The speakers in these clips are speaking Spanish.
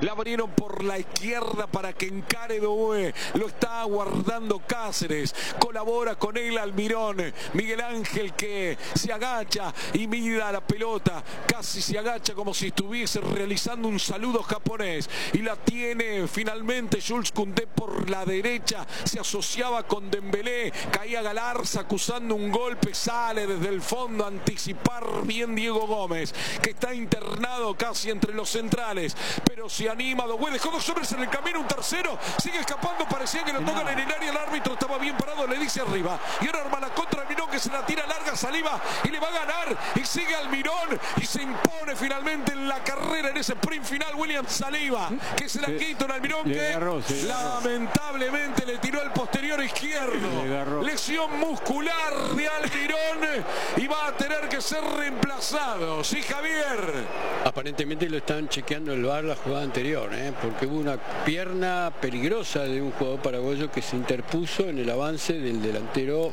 La abrieron por la izquierda para que encare Doué. Lo está aguardando Cáceres. Colabora con él Almirón. Miguel Ángel que se agacha y mira la pelota. Casi se agacha como si estuviese realizando un saludo japonés. Y la tiene finalmente Jules Koundé por la derecha. Se asociaba con Dembélé. Caía Galarza acusando un golpe. Sale desde el fondo a anticipar bien Diego Gómez, que está internado casi entre los centrales. Pero se anima Doué. Dejó dos hombres en el camino. Un tercero sigue escapando. Parecía que lo tocan en el área. El árbitro estaba bien parado. Le dice arriba. Y ahora arma la contra Almirón, que se la tira larga. Saliva y le va a ganar. Y sigue Almirón. Y se impone finalmente en la carrera en ese sprint final William Saliva, que se la quita un Almirón que lamentablemente le tiró el posterior izquierdo. Lesión muscular de Almirón y va a tener que ser reemplazado. Sí, Javier. Aparentemente lo están chequeando el VAR la jugada anterior, porque hubo una pierna peligrosa de un jugador paraguayo que se interpuso en el avance del delantero.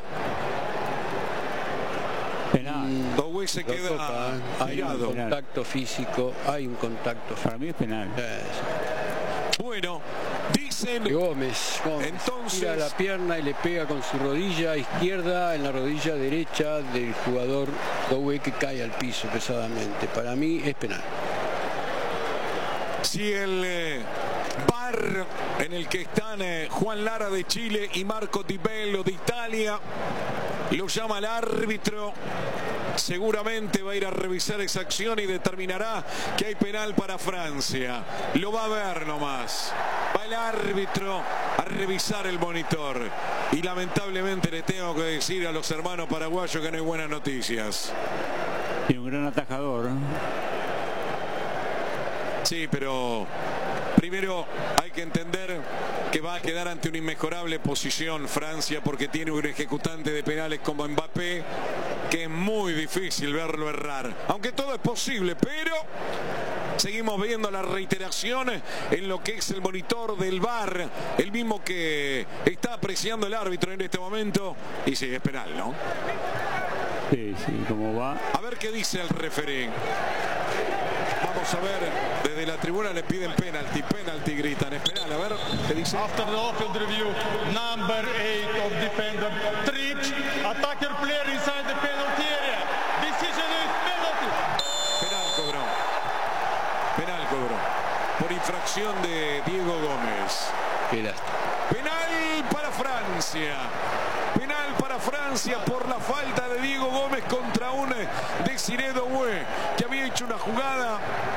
Penal. Doué se queda hay un contacto físico, hay un contacto físico. Para mí es penal. Bueno, dicen Gómez entonces tira la pierna y le pega con su rodilla izquierda en la rodilla derecha del jugador Doué, que cae al piso pesadamente. Para mí es penal. Si el VAR en el que están Juan Lara de Chile y Marco Di Bello de Italia lo llama el árbitro, seguramente va a ir a revisar esa acción y determinará que hay penal para Francia. Lo va a ver nomás. Va el árbitro a revisar el monitor. Y lamentablemente le tengo que decir a los hermanos paraguayos que no hay buenas noticias. Y un gran atajador. Sí, pero primero hay que entender que va a quedar ante una inmejorable posición Francia, porque tiene un ejecutante de penales como Mbappé, que es muy difícil verlo errar. Aunque todo es posible, pero seguimos viendo la reiteración en lo que es el monitor del VAR, el mismo que está apreciando el árbitro en este momento. Y sí, es penal, ¿no? Sí, ¿cómo va? A ver qué dice el referee. Vamos a ver, desde la tribuna le piden penalti, gritan, es penal, a ver qué dice. After the off-field review, number 8 of defender, Trips, attacker player inside the penalty area. Decision is penalty. Penal cobró. Por infracción de Diego Gómez. Penal para Francia. Penal para Francia por la falta de Diego Gómez contra un Desiré Doué, que había hecho una jugada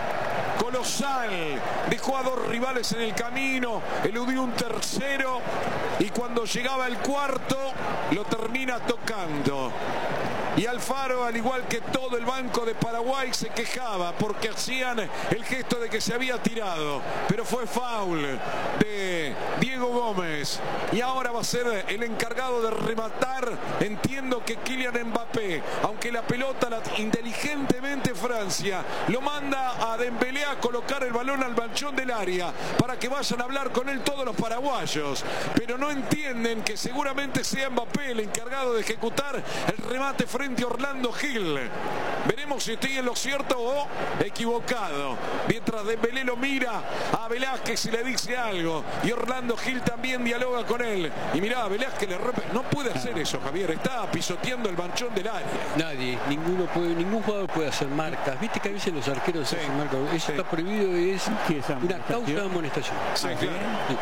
colosal, dejó a dos rivales en el camino, eludió un tercero y cuando llegaba el cuarto lo termina tocando. Y Alfaro, al igual que todo el banco de Paraguay, se quejaba porque hacían el gesto de que se había tirado, pero fue foul de Diego Gómez y ahora va a ser el encargado de rematar. Entiendo que Kylian Mbappé, aunque la pelota inteligentemente Francia lo manda a Dembélé a colocar el balón al manchón del área para que vayan a hablar con él todos los paraguayos, pero no entienden que seguramente sea Mbappé el encargado de ejecutar el remate frente a Orlando Gil. Veremos si estoy en lo cierto o equivocado. Mientras Dembélé lo mira a Velázquez y le dice algo, y Orlando Gil también dialoga con él. Y mirá, Velázquez le rompe. No puede hacer eso, Javier. Está pisoteando el manchón del área. Nadie, ningún jugador puede hacer marcas. Viste que a veces los arqueros hacen marcas. Eso está prohibido y es una causa de amonestación. Sí, claro.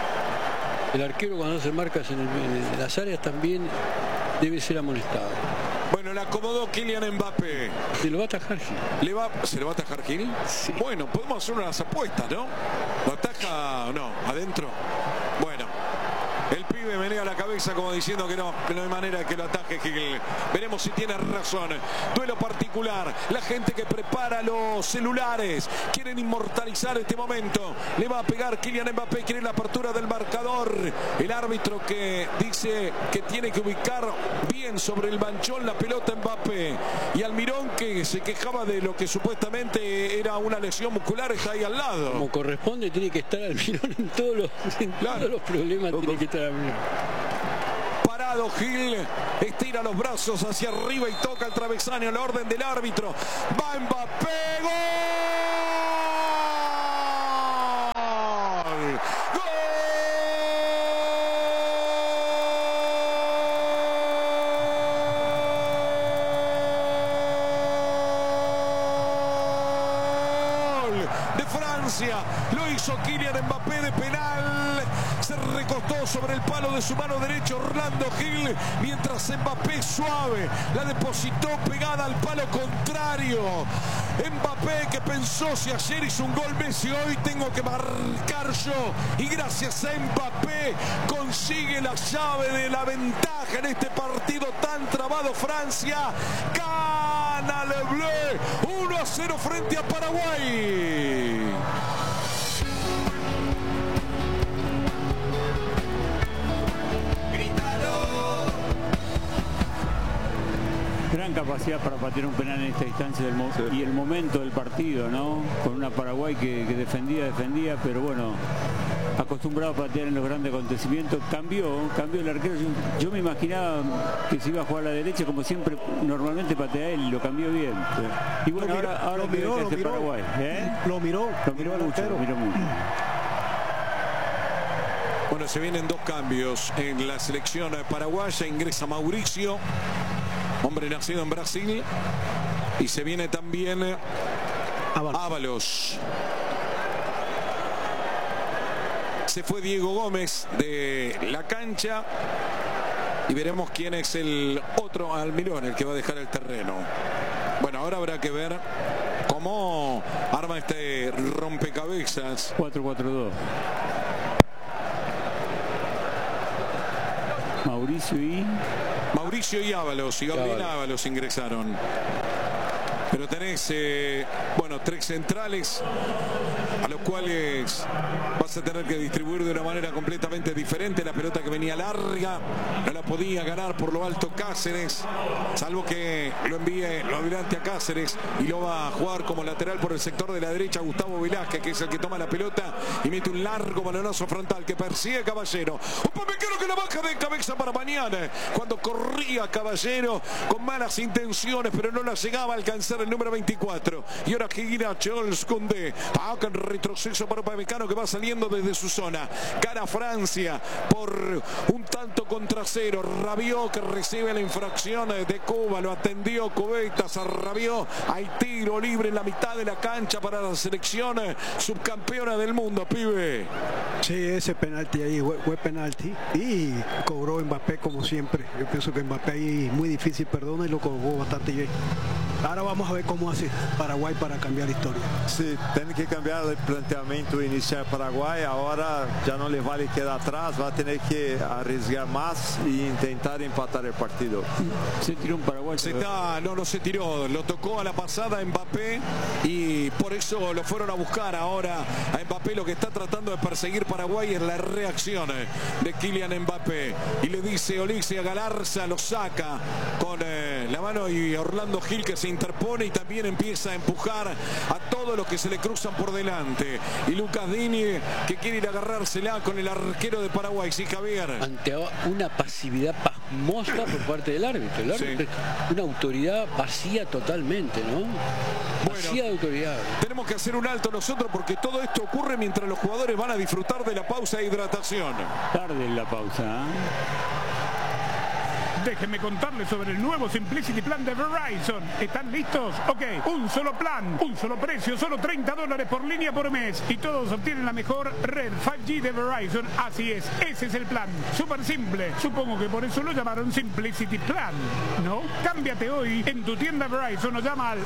El arquero, cuando hace marcas en las áreas, también debe ser amonestado. Bueno, le acomodó Kylian Mbappé. Se lo va a atajar Gil. ¿Se lo va a atajar Gil? Sí. Bueno, podemos hacer unas apuestas, ¿no? ¿Lo ataja o no? ¿Adentro? Bueno. El pibe menea la cabeza como diciendo que no hay manera de que lo ataje Gil. Veremos si tiene razón. Duelo particular. La gente que prepara los celulares quieren inmortalizar este momento. Le va a pegar Kylian Mbappé. Quiere la apertura del marcador. El árbitro que dice que tiene que ubicar bien sobre el manchón la pelota Mbappé. Y Almirón, que se quejaba de lo que supuestamente era una lesión muscular, está ahí al lado. Como corresponde, tiene que estar Almirón en todos los problemas. Tiene que estar Almirón. Parado Gil, estira los brazos hacia arriba y toca el travesaño a la orden del árbitro. Va Mbappé, ¡gol! Francia. Lo hizo Kylian Mbappé de penal. Se recostó sobre el palo de su mano derecha Orlando Gil, mientras Mbappé suave la depositó pegada al palo contrario. Mbappé que pensó: si ayer hizo un gol Messi, hoy tengo que marcar yo. Y gracias a Mbappé consigue la llave de la ventaja en este partido tan trabado. Francia gana Le Bleu 1-0 frente a Paraguay. Gran capacidad para patear un penal en esta instancia y el momento del partido, ¿no? Con una Paraguay que defendía, pero bueno, acostumbrado a patear en los grandes acontecimientos. Cambió el arquero. Yo me imaginaba que se iba a jugar a la derecha, como siempre normalmente patea él, y lo cambió bien. Y bueno, ahora lo miró, Paraguay, ¿eh? Lo miró mucho. Bueno, se vienen dos cambios en la selección paraguaya. Ingresa Mauricio, hombre nacido en Brasil, y se viene también Ábalos. Se fue Diego Gómez de la cancha y veremos quién es el otro Almirón, el que va a dejar el terreno. Bueno, ahora habrá que ver cómo arma este rompecabezas. 4-4-2. Mauricio y Ábalos y Gabriel Ábalos ingresaron. Pero tenés, bueno, tres centrales a los cuales vas a tener que distribuir de una manera completamente diferente. La pelota que venía larga no la podía ganar por lo alto Cáceres, salvo que lo envíe lo adelante a Cáceres, y lo va a jugar como lateral por el sector de la derecha Gustavo Velázquez, que es el que toma la pelota y mete un largo balonazo frontal que persigue Caballero. Un Pamecano que la baja de cabeza para mañana, cuando corría Caballero con malas intenciones, pero no la llegaba a alcanzar el número 24. Y ahora gira Charles Condé. Toca en retroceso para Pamecano, que va saliendo desde su zona. Cara a Francia por un tanto contra cero. Rabiot, que recibe la infracción de Cuba. Lo atendió Cubetas a Rabiot. Hay tiro libre en la mitad de la cancha para la selección subcampeona del mundo, pibe. Sí, ese penalti ahí fue penalti y cobró Mbappé como siempre. Yo pienso que Mbappé ahí muy difícil, perdona, y lo cobró bastante bien. Ahora vamos a ver cómo hace Paraguay para cambiar la historia. Sí, tiene que cambiar el planteamiento inicial de Paraguay. Ahora ya no le vale quedar atrás, va a tener que arriesgar más e intentar empatar el partido. Se tiró un Paraguay. No se tiró, lo tocó a la pasada Mbappé y por eso lo fueron a buscar ahora a Mbappé. Lo que está tratando de perseguir Paraguay es la reacción de Kylian Mbappé, y le dice Olise a Galarza, lo saca con la mano, y Orlando Gil, que se interpone y también empieza a empujar a todos los que se le cruzan por delante. Y Lucas Digne, que quiere ir a agarrársela con el arquero de Paraguay, sí, Javier. Ante una pasividad pasmosa por parte del árbitro. El árbitro, sí, una autoridad vacía totalmente, ¿no? Vacía de autoridad. Tenemos que hacer un alto nosotros, porque todo esto ocurre mientras los jugadores van a disfrutar de la pausa de hidratación. Tarde en la pausa, ¿eh? Déjenme contarles sobre el nuevo Simplicity Plan de Verizon. ¿Están listos? Ok, un solo plan, un solo precio, solo $30 por línea por mes. Y todos obtienen la mejor red 5G de Verizon. Así es, ese es el plan. Súper simple. Supongo que por eso lo llamaron Simplicity Plan, ¿no? Cámbiate hoy en tu tienda Verizon o llama al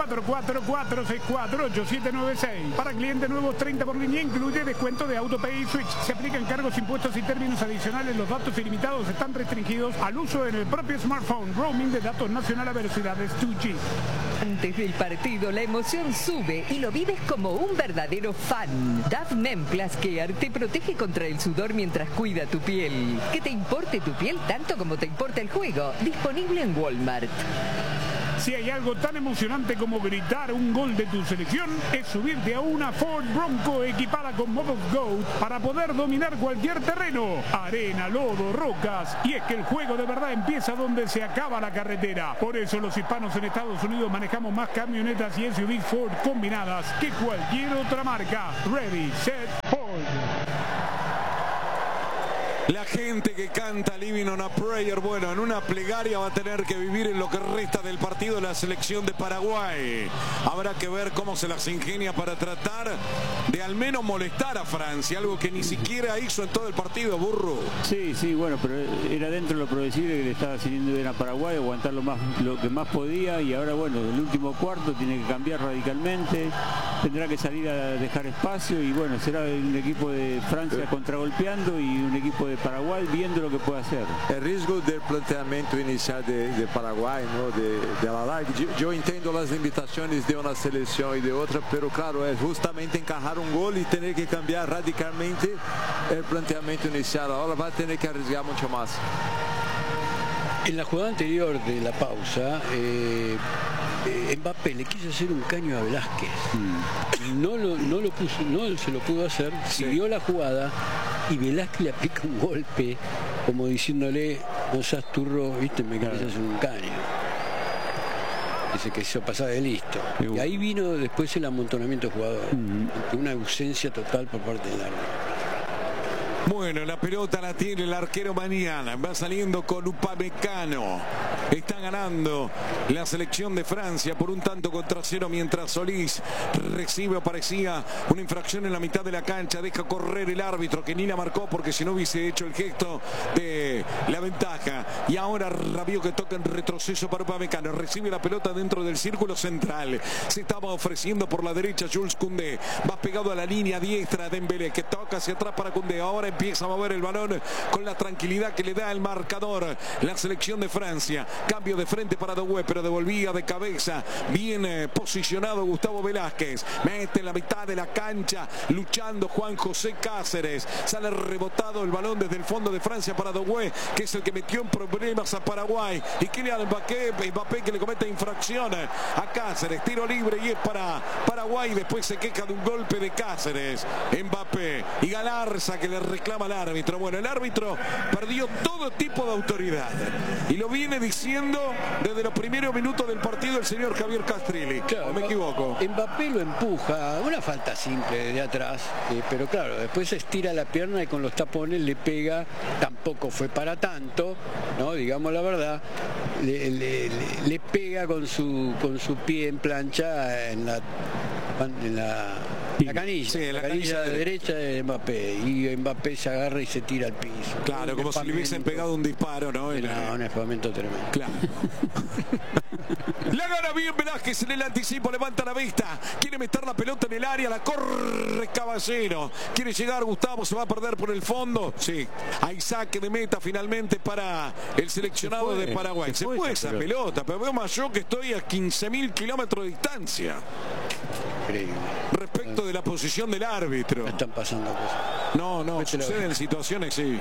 844-464-8796. Para clientes nuevos, 30 por línea, incluye descuento de AutoPay y Switch. Se aplican cargos, impuestos y términos adicionales. Los datos ilimitados están restringidos al uso en el propio smartphone. Roaming de datos nacional a velocidades 2G. Antes del partido, la emoción sube y lo vives como un verdadero fan. Dove Men Plus Care te protege contra el sudor mientras cuida tu piel. Que te importe tu piel tanto como te importa el juego. Disponible en Walmart. Si hay algo tan emocionante como gritar un gol de tu selección, es subirte a una Ford Bronco equipada con modo GOAT para poder dominar cualquier terreno, arena, lodo, rocas. Y es que el juego de verdad empieza donde se acaba la carretera. Por eso los hispanos en Estados Unidos manejamos más camionetas y SUV Ford combinadas que cualquier otra marca. Ready, set, hold. La gente gente que canta Living on a Prayer. Bueno, en una plegaria va a tener que vivir en lo que resta del partido la selección de Paraguay. Habrá que ver cómo se las ingenia para tratar de al menos molestar a Francia, algo que ni siquiera hizo en todo el partido, Burro. Sí, bueno, pero era dentro de lo predecible que le estaba haciendo bien a Paraguay, aguantar lo que más podía, y ahora, bueno, el último cuarto tiene que cambiar radicalmente, tendrá que salir a dejar espacio, y bueno, será un equipo de Francia contragolpeando y un equipo de Paraguay viendo lo que puede hacer. El riesgo del planteamiento inicial de Paraguay, ¿no? de la larga. Yo entiendo las limitaciones de una selección y de otra, pero claro, es justamente encajar un gol y tener que cambiar radicalmente el planteamiento inicial. Ahora va a tener que arriesgar mucho más. En la jugada anterior de la pausa, Mbappé le quiso hacer un caño a Velázquez. No se lo pudo hacer, siguió la jugada y Velázquez le aplica un golpe como diciéndole: no seas turro, viste, me querés hacer un caño. Dice que se pasaba de listo. Y ahí vino después el amontonamiento de jugadores. Una ausencia total por parte del árbitro. Bueno, la pelota la tiene el arquero Mañana. Va saliendo con Upamecano. Está ganando la selección de Francia por 1-0 mientras Solís recibe, parecía una infracción en la mitad de la cancha. Deja correr el árbitro, que ni la marcó porque si no hubiese hecho el gesto de la ventaja. Y ahora Rabiot, que toca en retroceso para Upamecano. Recibe la pelota dentro del círculo central. Se estaba ofreciendo por la derecha Jules Koundé. Va pegado a la línea diestra Dembélé, que toca hacia atrás para Koundé. Ahora empieza a mover el balón con la tranquilidad que le da el marcador la selección de Francia. Cambio de frente para Doué, pero devolvía de cabeza. Bien posicionado Gustavo Velázquez. Mete en la mitad de la cancha, luchando Juan José Cáceres. Sale rebotado el balón desde el fondo de Francia para Doué, que es el que metió en problemas a Paraguay. Y Kylian Mbappé que le comete infracción a Cáceres. Tiro libre y es para Paraguay. Después se queja de un golpe de Cáceres. Mbappé y Galarza, que le reclama al árbitro. Bueno, el árbitro perdió todo tipo de autoridad y lo viene diciendo desde los primeros minutos del partido el señor Javier Castrilli. Claro, ¿me equivoco? Mbappé lo empuja, una falta simple de atrás, pero claro, después estira la pierna y con los tapones le pega. Tampoco fue para tanto, ¿no? Digamos la verdad. Le pega con su pie en plancha en la canilla, sí, la canilla de derecha de Mbappé, y Mbappé se agarra y se tira al piso. Claro, como si le hubiesen pegado un disparo, ¿no? Un espamento tremendo. Claro. La gana bien Velázquez en el anticipo, levanta la vista, quiere meter la pelota en el área, la corre Caballero, quiere llegar Gustavo, se va a perder por el fondo. Sí, hay saque de meta finalmente para el seleccionado de Paraguay. Se fue esa pelota, pero veo más yo que estoy a 15.000 kilómetros de distancia. Increíble. Respecto de la posición del árbitro. Están pasando cosas. No, suceden situaciones, sí.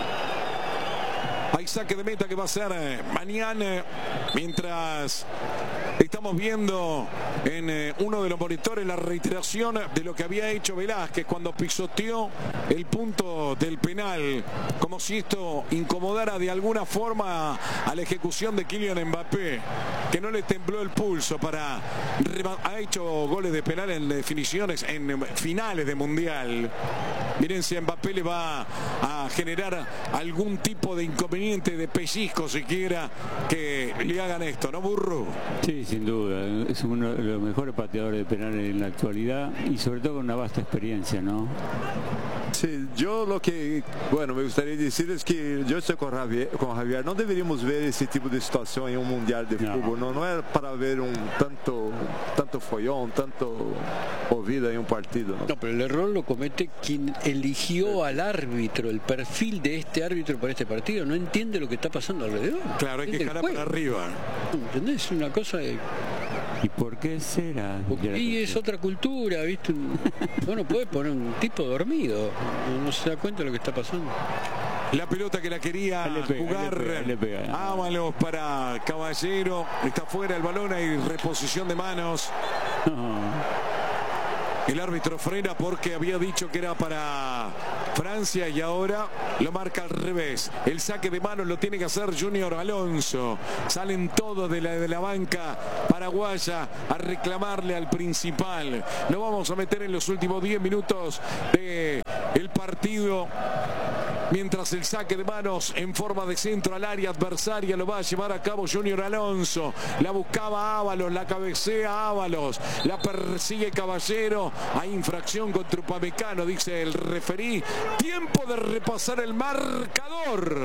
Hay saque de meta que va a ser mañana, mientras estamos viendo en uno de los monitores la reiteración de lo que había hecho Velázquez cuando pisoteó el punto del penal, como si esto incomodara de alguna forma a la ejecución de Kylian Mbappé, que no le tembló el pulso ha hecho goles de penal en definiciones, en finales de mundial. Miren si a Mbappé le va a generar algún tipo de inconveniente, de pellizco siquiera, que le hagan esto, ¿no, Burro? Sí, sin duda. Es uno de los mejores pateadores de penal en la actualidad y sobre todo con una vasta experiencia, ¿no? Sí, yo lo que, bueno, me gustaría decir es que yo estoy con Javier, no deberíamos ver ese tipo de situación en un mundial de fútbol, no es para ver un tanto follón, tanto movida en un partido. No, pero el error lo comete quien eligió al árbitro, el perfil de este árbitro para este partido, no entiende lo que está pasando alrededor. Claro, hay que jalar para arriba. ¿Entendés? Es una cosa de... ¿Y por qué será? Y es otra cultura, ¿viste? No puede poner un tipo dormido, no se da cuenta de lo que está pasando. La pelota que la quería jugar Ábalos para Caballero, está fuera el balón, hay reposición de manos. El árbitro frena porque había dicho que era para Francia y ahora lo marca al revés. El saque de manos lo tiene que hacer Junior Alonso. Salen todos de la banca paraguaya a reclamarle al principal. Lo vamos a meter en los últimos 10 minutos del partido mientras el saque de manos en forma de centro al área adversaria lo va a llevar a cabo Junior Alonso. La buscaba Ábalos, la cabecea Ábalos, la persigue Caballero. Hay infracción contra Upamecano, dice el referí. Tiempo de repasar el marcador.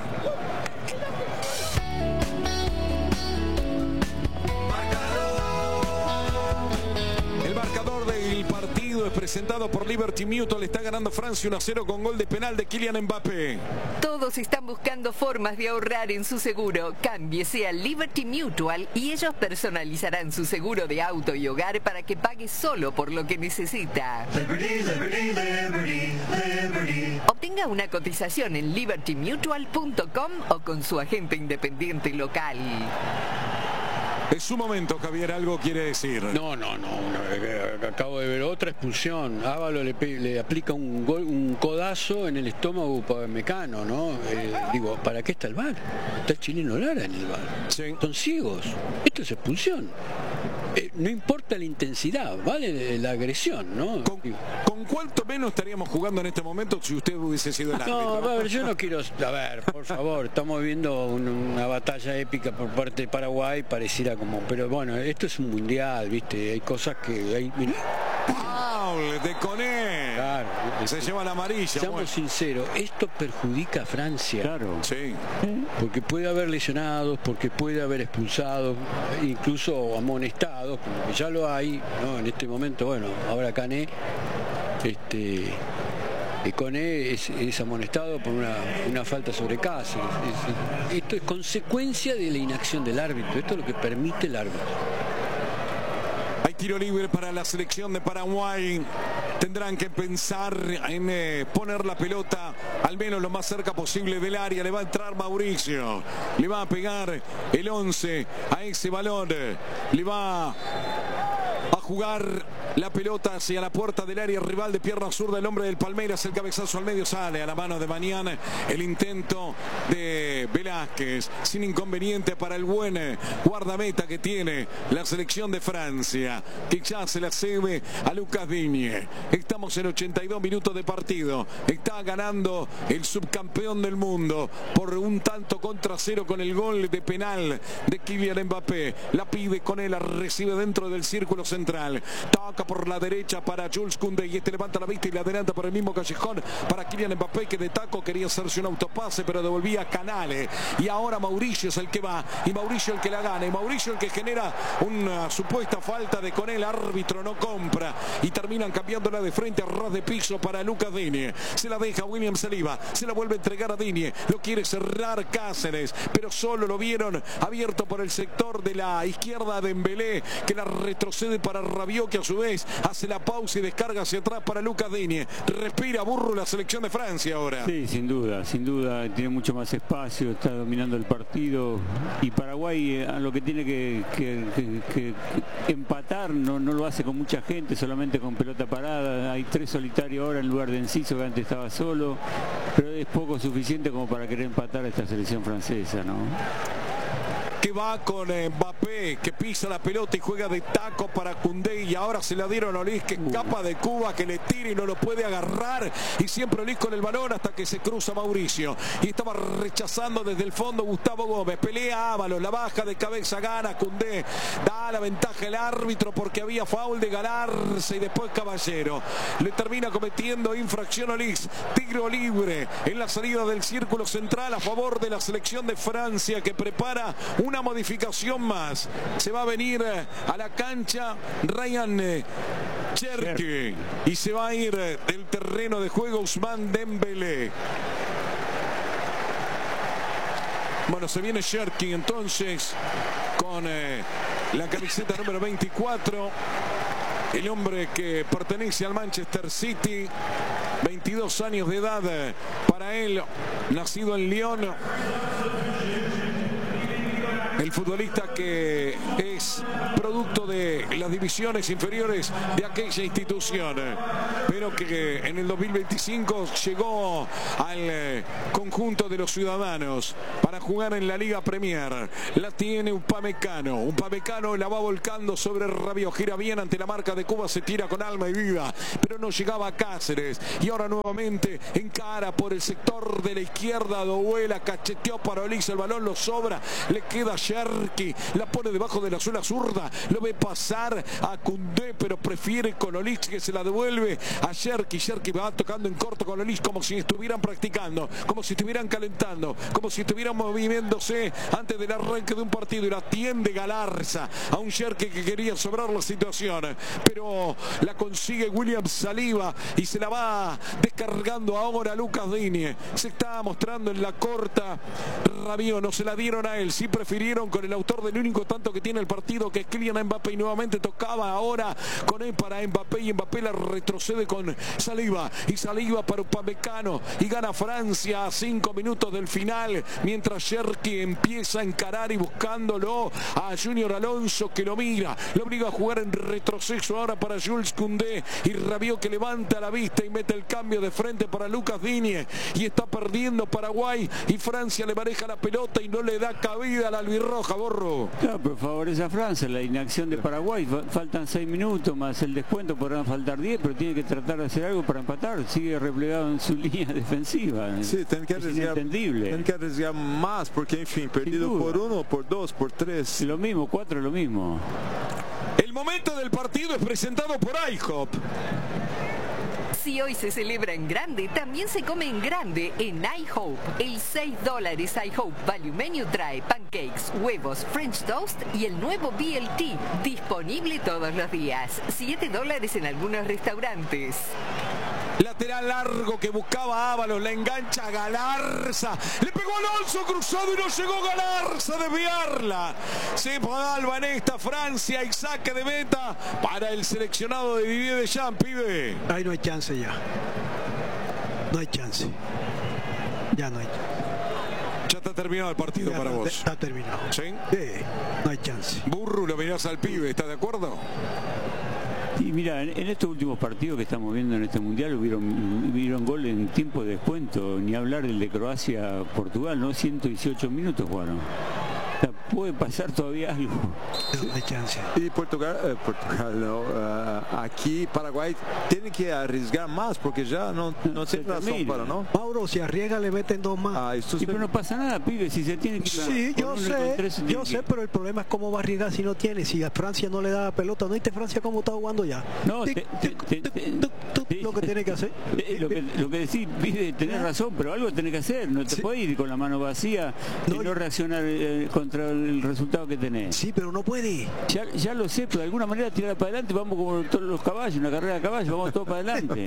El marcador del partido es presentado por Liberty Mutual. Está ganando Francia 1-0 con gol de penal de Kylian Mbappé. Todos están buscando formas de ahorrar en su seguro. Cámbiese a Liberty Mutual y ellos personalizarán su seguro de auto y hogar para que pague solo por lo que necesita. Liberty, Liberty, Liberty, Liberty. Obtenga una cotización en libertymutual.com o con su agente independiente local. Es su momento, Javier, algo quiere decir. No, acabo de ver otra expulsión. Ábalos le aplica un codazo en el estómago para Mecano, ¿no? Digo, ¿para qué está el VAR? Está el chileno Lara en el VAR. Sí. Son ciegos. Esto es expulsión. No importa la intensidad, vale la agresión, ¿no? ¿Con cuánto menos estaríamos jugando en este momento si usted hubiese sido el árbitro? No, a ver, yo no quiero... A ver, por favor, estamos viendo una batalla épica por parte de Paraguay, pareciera como... Pero bueno, esto es un mundial, ¿viste? Hay cosas que... Hay... ¡Paul de Koné! Claro. Se lleva la amarilla. Seamos sinceros, esto perjudica a Francia. Claro. Sí. Porque puede haber lesionados, porque puede haber expulsados, incluso amonestados, como que ya lo hay, ¿no? En este momento, bueno, ahora Cané, Koné es amonestado por una falta sobre Cáceres. Esto es consecuencia de la inacción del árbitro, esto es lo que permite el árbitro. Hay tiro libre para la selección de Paraguay. Tendrán que pensar en poner la pelota al menos lo más cerca posible del área. Le va a entrar Mauricio. Le va a pegar el 11 a ese balón. Le va a jugar la pelota hacia la puerta del área rival de pierna zurda. El hombre del Palmeiras, el cabezazo al medio, sale a la mano de Mañana. El intento de Velázquez, sin inconveniente para el buen guardameta que tiene la selección de Francia, que ya se la cede a Lucas Digne. Estamos en 82 minutos de partido. Está ganando el subcampeón del mundo por 1-0 con el gol de penal de Kylian Mbappé. La pide con él, la recibe dentro del círculo central. Toca por la derecha para Jules Koundé y levanta la vista y le adelanta por el mismo callejón para Kylian Mbappé, que de taco quería hacerse un autopase pero devolvía a Canale. Y ahora Mauricio es el que va y Mauricio el que la gana y Mauricio el que genera una supuesta falta de con el árbitro no compra y terminan cambiándola de frente a ras de piso para Lucas Digne. Se la deja William Saliba, se la vuelve a entregar a Digne, lo quiere cerrar Cáceres, pero solo lo vieron abierto por el sector de la izquierda de Dembélé, que la retrocede para Rabiot, que a su vez hace la pausa y descarga hacia atrás para Lucas Digne. Respira burro la selección de Francia ahora. Sí, sin duda, tiene mucho más espacio, está dominando el partido y Paraguay a lo que tiene que empatar no lo hace con mucha gente, solamente con pelota parada. Hay 3 solitarios ahora en lugar de Enciso, que antes estaba solo, pero es poco suficiente como para querer empatar a esta selección francesa, ¿no? Que va con Mbappé, que pisa la pelota y juega de taco para Koundé, y ahora se la dieron a Olís, que escapa de Cuba, que le tira y no lo puede agarrar, y siempre Olís con el balón hasta que se cruza Mauricio, y estaba rechazando desde el fondo Gustavo Gómez, pelea Ábalos, la baja de cabeza, gana Koundé, da la ventaja el árbitro porque había foul de Galarza y después Caballero, le termina cometiendo infracción Olís, tiro libre en la salida del círculo central a favor de la selección de Francia, que prepara una modificación más. Se va a venir a la cancha Ryan Cherki y se va a ir del terreno de juego Ousmane Dembélé. Bueno, se viene Cherki entonces con la camiseta número 24, el hombre que pertenece al Manchester City, 22 años de edad para él, nacido en Lyon. el futbolista que es producto de las divisiones inferiores de aquella institución, pero que en el 2025 llegó al conjunto de los ciudadanos para jugar en la Liga Premier. La tiene Upamecano la va volcando sobre Rabiot, gira bien ante la marca de Cuba, se tira con alma y vida, pero no llegaba a Cáceres, y ahora nuevamente encara por el sector de la izquierda, Douela cacheteó para Olix, el balón lo sobra, le queda Cherki, la pone debajo de la suela zurda, lo ve pasar a Koundé, pero prefiere con Olix, que se la devuelve a Cherki va tocando en corto con Olix, como si estuvieran practicando, como si estuvieran calentando, como si estuvieran moviéndose antes del arranque de un partido, y la tiende Galarza a un Cherki que quería sobrar la situación, pero la consigue William Saliba y se la va descargando ahora Lucas Digne. Se está mostrando en la corta Rabiot, no se la dieron a él, sí prefirieron con el autor del único tanto que tiene el partido, que es Kylian Mbappé, y nuevamente tocaba ahora con él para Mbappé, y Mbappé la retrocede con Saliba, y Saliba para Upamecano, y gana Francia a 5 minutos del final, mientras Cherki empieza a encarar y buscándolo a Junior Alonso, que lo mira, lo obliga a jugar en retroceso ahora para Jules Koundé, y Rabiot que levanta la vista y mete el cambio de frente para Lucas Digne, y está perdiendo Paraguay, y Francia le maneja la pelota y no le da cabida a la albirroja, Borro. Claro, pero favorece a Francia la inacción de Paraguay, faltan 6 minutos más el descuento, podrán faltar 10, pero tiene que tratar de hacer algo para empatar, sigue replegado en su línea defensiva. Sí, tienen que arriesgar más, porque en fin, perdido por 1, por 2, por 3. Lo mismo, 4 lo mismo. El momento del partido es presentado por IHOP. Si hoy se celebra en grande, también se come en grande en iHope. El $6 iHope Value Menu trae pancakes, huevos, French toast y el nuevo BLT, disponible todos los días. $7 en algunos restaurantes. Lateral largo que buscaba Ábalos, la engancha Galarza, le pegó Alonso cruzado y no llegó Galarza a desviarla. Se salva en esta Francia y saque de meta para el seleccionado de Didier Deschamps, pibe. Ahí no hay chance ya. No hay chance. Ya no hay. Ya está terminado el partido ya para vos. Está terminado. ¿Sí? Sí, no hay chance. Burru, lo mirás al pibe, ¿estás de acuerdo? Y mira, en estos últimos partidos que estamos viendo en este mundial hubieron gol en tiempo de descuento, ni hablar del de Croacia-Portugal, ¿no? 118 minutos jugaron. O sea, puede pasar todavía algo. No hay chance. Y Portugal no, aquí Paraguay tiene que arriesgar más, porque ya no tiene razón para, ¿no? Mauro, si arriesga le meten 2 más. Sí, pero no pasa nada, pibe, si se tiene que... Sí, yo sé, pero el problema es cómo va a arriesgar si no tiene. Si a Francia no le da la pelota, ¿no viste Francia cómo está jugando ya? No, lo que tiene que hacer. Lo que decís, pibe, tenés razón, pero algo tenés que hacer. No te puedes ir con la mano vacía y no reaccionar contra el resultado que tenés. Sí, pero no puede. Ya lo sé, pero de alguna manera tirar para adelante, vamos como todos los caballos, una carrera de caballos, vamos todos para adelante.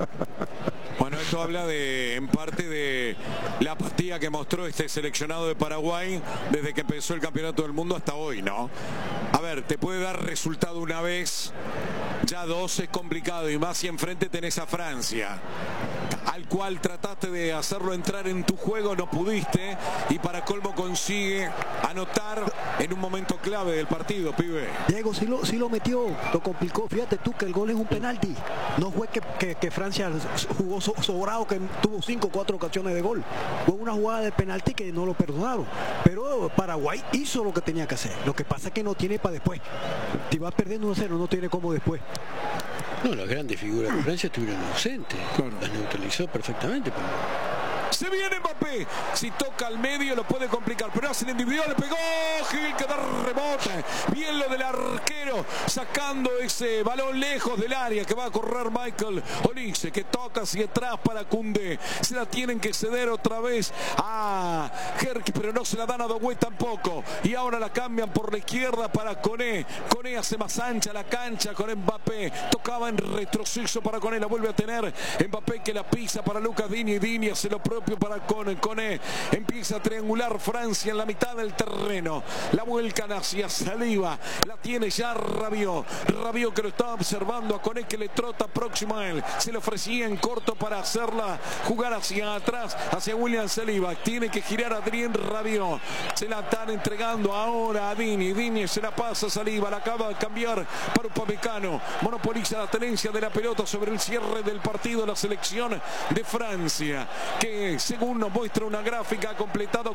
Bueno, esto habla en parte de la apatía que mostró este seleccionado de Paraguay desde que empezó el campeonato del mundo hasta hoy, ¿no? A ver, te puede dar resultado una vez, ya 2 es complicado, y más si enfrente tenés a Francia, al cual trataste de hacerlo entrar en tu juego, no pudiste, y para colmo consigue anotar en un momento clave del partido, pibe. Diego, sí lo metió, lo complicó. Fíjate tú que el gol es un penalti. No fue que Francia jugó sobrado, que tuvo 5 o 4 ocasiones de gol. Fue una jugada de penalti que no lo perdonaron. Pero Paraguay hizo lo que tenía que hacer. Lo que pasa es que no tiene para después. Si vas perdiendo 1-0, no tiene como después. No, las grandes figuras de Francia estuvieron ausentes. Claro. Las neutralizó perfectamente. Se viene Mbappé, si toca al medio lo puede complicar, pero hace el individual, le pegó Gil, que da rebote, bien lo del arquero, sacando ese balón lejos del área que va a correr Michael Olise, que toca hacia atrás para Koundé, se la tienen que ceder otra vez a Cherki, pero no se la dan a Doué tampoco, y ahora la cambian por la izquierda para Koné hace más ancha la cancha con Mbappé, tocaba en retroceso para Koné, la vuelve a tener Mbappé, que la pisa para Lucas Digne, y Digne hace lo propio principio para Koné empieza a triangular Francia en la mitad del terreno, la vuelcan hacia Saliba, la tiene ya Rabiot que lo está observando a Koné, que le trota próximo a él, se le ofrecía en corto para hacerla jugar hacia atrás, hacia William Saliba, tiene que girar a Adrien Rabiot, se la están entregando ahora a Digne se la pasa a Saliba, la acaba de cambiar para Upamecano, monopoliza la tenencia de la pelota sobre el cierre del partido la selección de Francia, que según nos muestra una gráfica ha completado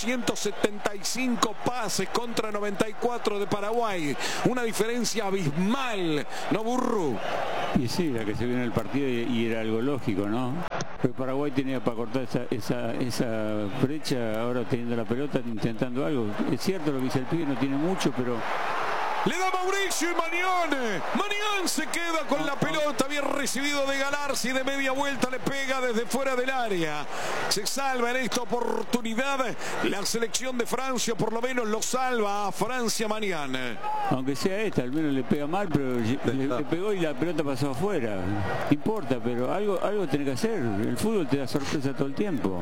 475 pases contra 94 de Paraguay, una diferencia abismal, ¿no, Burru? Y sí, la que se vio en el partido y era algo lógico, ¿no? Pero Paraguay tenía para cortar esa brecha, ahora teniendo la pelota, intentando algo. Es cierto lo que dice el pibe, no tiene mucho, pero... Le da Mauricio y Mañón se queda con la pelota, bien recibido de Galarza y de media vuelta le pega desde fuera del área. Se salva en esta oportunidad la selección de Francia, por lo menos lo salva a Francia Mañón. Aunque sea esta, al menos le pega mal, pero le pegó y la pelota pasó afuera. No importa, pero algo tiene que hacer. El fútbol te da sorpresa todo el tiempo.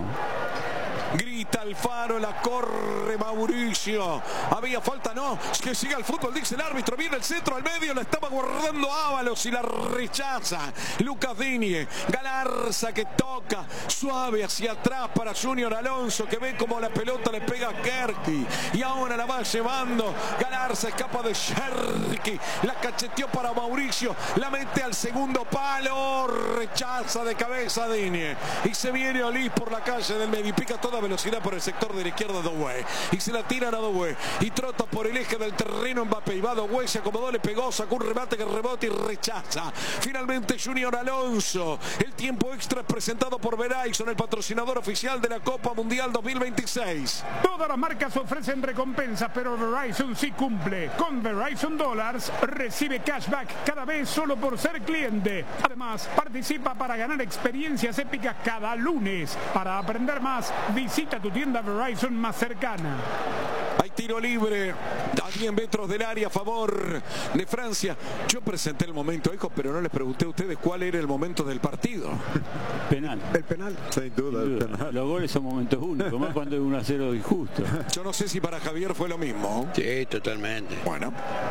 Grita Alfaro, la corre Mauricio. Había falta, no. Es que siga el fútbol, dice el árbitro. Viene el centro al medio, la estaba guardando Ábalos y la rechaza Lucas Digne. Galarza que toca suave hacia atrás para Junior Alonso, que ve como la pelota le pega a Kerky. Y ahora la va llevando. Galarza escapa de Cherky. La cacheteó para Mauricio. La mete al segundo palo. Rechaza de cabeza Digne. Y se viene Olís por la calle del medio. Y pica toda velocidad por el sector de la izquierda Doué, y se la tiran a Doué y trota por el eje del terreno Mbappé, y va Doué, se acomodó, le pegó, sacó un remate que rebota y rechaza finalmente Junior Alonso. El tiempo extra es presentado por Verizon, el patrocinador oficial de la Copa Mundial 2026. Todas las marcas ofrecen recompensas, pero Verizon sí cumple. Con Verizon Dollars recibe cashback cada vez solo por ser cliente. Además, participa para ganar experiencias épicas cada lunes. Para aprender más, visita tu tienda Verizon más cercana. Hay tiro libre a 10 metros del área a favor de Francia. Yo presenté el momento, hijo, pero no les pregunté a ustedes cuál era el momento del partido. Penal. El penal. Sin duda, el penal. Los goles son momentos únicos, más cuando es 1-0 injusto. Yo no sé si para Javier fue lo mismo. Sí, totalmente. Bueno.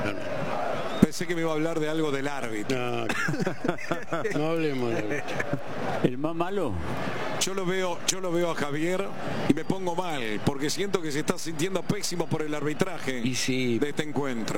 Pensé que me iba a hablar de algo del árbitro. No hablemos del árbitro. ¿El más malo? Yo lo veo a Javier y me pongo mal, porque siento que se está sintiendo pésimo por el arbitraje y sí, de este encuentro.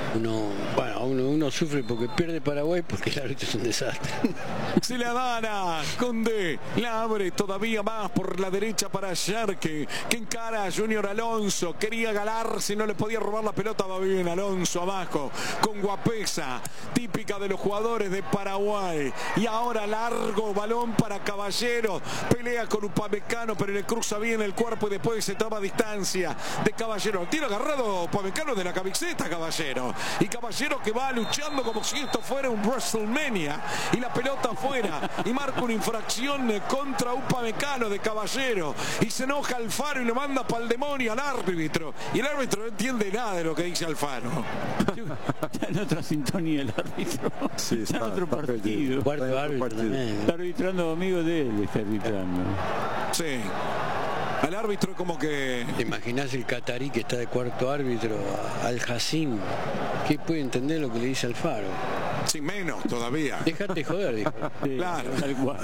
Uno sufre porque pierde Paraguay, porque el árbitro es un desastre. Se la dan a Condé, la abre todavía más por la derecha para Cherky, que encara a Junior Alonso, quería Galarza y no le podía robar la pelota, va bien Alonso abajo, con guapesa, típica de los jugadores de Paraguay, y ahora largo balón para Caballero, pelea con Upamecano, pero le cruza bien el cuerpo y después se toma distancia de Caballero. Tiro agarrado Upamecano de la camiseta Caballero, y Caballero que va luchando como si esto fuera un WrestleMania, y la pelota afuera, y marca una infracción contra Upamecano de Caballero, y se enoja Alfaro y le manda para el demonio al árbitro, y el árbitro no entiende nada de lo que dice Alfaro. Está en otra sintonía el árbitro. Sí, está en otro partido. Cuarto árbitro también. Está arbitrando amigo de él, está arbitrando. Sí. Al árbitro como que... ¿Te imaginás el catarí que está de cuarto árbitro, Al Hassim? ¿Qué puede entender lo que le dice Alfaro? Sí, menos todavía. Déjate joder, dijo. Sí, claro. Tal cual.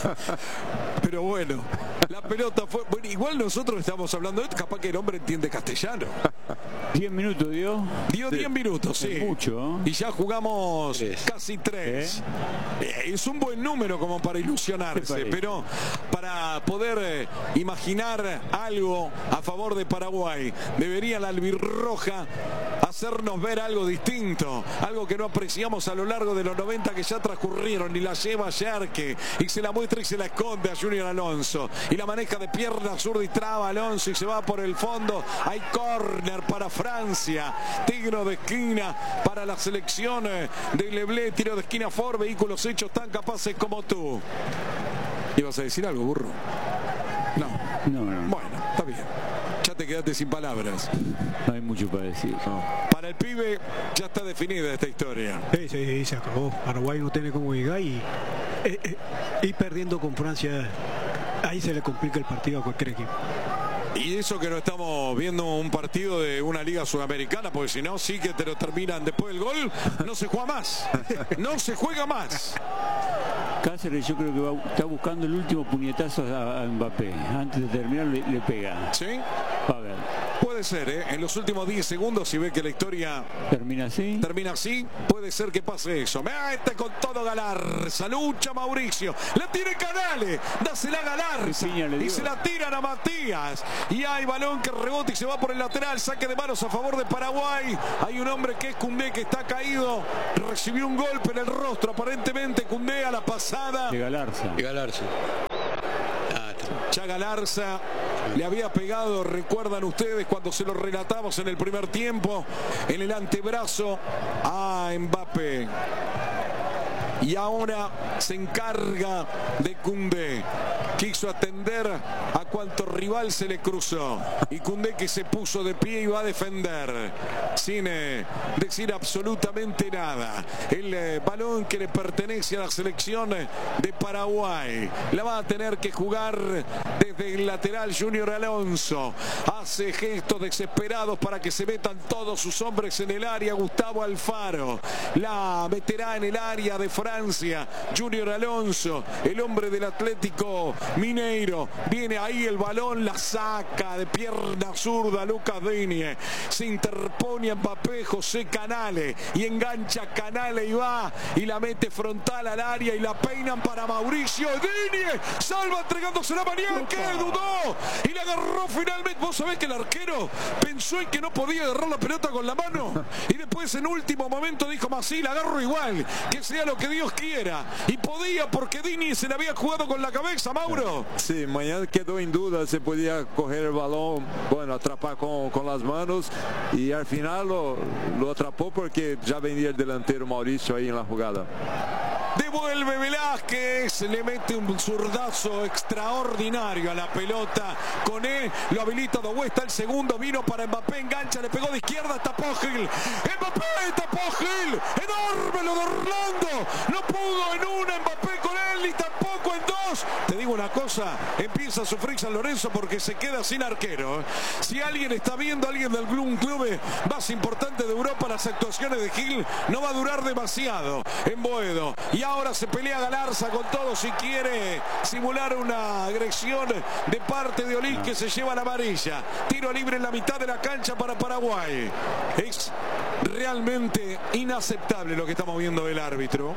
Pero bueno, la pelota fue... Bueno, igual nosotros estamos hablando de esto, capaz que el hombre entiende castellano. 10 minutos dio. Dio 10 minutos, sí. Es mucho, ¿eh? Y ya jugamos casi 3. Es un buen número como para ilusionarse, pero para poder imaginar algo a favor de Paraguay, debería la albirroja hacernos ver algo distinto, algo que no apreciamos a lo largo de los 90 que ya transcurrieron, y la lleva Cherky y se la muestra y se la esconde a Junior Alonso, y la maneja de pierna zurda y traba Alonso y se va por el fondo. Hay córner para Francia, tiro de esquina para la selección de Leblé, tiro de esquina for vehículos hechos tan capaces como tú. ¿Ibas a decir algo, Burro? No. Bueno, está bien. Ya te quedaste sin palabras. No hay mucho para decir. No. Para el pibe ya está definida esta historia. Sí, se acabó. Paraguay no tiene como llegar y perdiendo con Francia Ahí se le complica el partido a cualquier equipo. Y eso que no estamos viendo un partido de una liga sudamericana, porque si no, sí que te lo terminan después del gol, no se juega más. No se juega más. Cáceres yo creo que está buscando el último puñetazo a Mbappé. Antes de terminar le pega. ¿Sí? A ver. Puede ser, ¿eh? En los últimos 10 segundos, si ve que la historia termina así, puede ser que pase eso. Mete con todo Galarza, lucha Mauricio, la tiene Canales, dásela a Galarza y se la tiran a Matías. Y hay balón que rebota y se va por el lateral, saque de manos a favor de Paraguay. Hay un hombre que es Koundé, que está caído, recibió un golpe en el rostro, aparentemente Koundé a la pasada. De Galarza. Ya Galarza le había pegado, recuerdan ustedes cuando se lo relatamos en el primer tiempo, en el antebrazo a Mbappé. Y ahora se encarga de Koundé. Quiso atender a cuanto rival se le cruzó. Y Koundé, que se puso de pie y va a defender. Sin decir absolutamente nada. El balón que le pertenece a la selección de Paraguay. La va a tener que jugar desde el lateral Junior Alonso. Hace gestos desesperados para que se metan todos sus hombres en el área. Gustavo Alfaro la meterá en el área de Francia. Junior Alonso, el hombre del Atlético Mineiro, viene ahí el balón, la saca de pierna zurda Lucas Digne, se interpone a Mbappé, José Canales, y engancha Canales y va y la mete frontal al área y la peinan para Mauricio Digne, salva entregándose la Manián, que dudó y la agarró finalmente. Vos sabés que el arquero pensó en que no podía agarrar la pelota con la mano y después en último momento dijo: más sí, la agarro igual, que sea lo que Dios quiera, y podía porque Digne se la había jugado con la cabeza. Mauro. Sí, mañana quedó en duda, se podía coger el balón, bueno, atrapar con las manos, y al final lo atrapó porque ya venía el delantero Mauricio ahí en la jugada. Devuelve Velázquez, le mete un zurdazo extraordinario a la pelota. Coné lo habilita de vuelta, el segundo vino para Mbappé, engancha, le pegó de izquierda, tapó Gil. Mbappé tapó Gil, enorme lo de Orlando, no pudo en una Mbappé con él, ni tampoco en dos. Te digo una cosa, empieza a sufrir San Lorenzo porque se queda sin arquero. Si alguien está viendo, alguien del club más importante de Europa, las actuaciones de Gil no va a durar demasiado en Boedo. Y ahora se pelea Galarza con todo si quiere simular una agresión de parte de Olín, que se lleva la amarilla. Tiro libre en la mitad de la cancha para Paraguay. Es realmente inaceptable lo que estamos viendo del árbitro.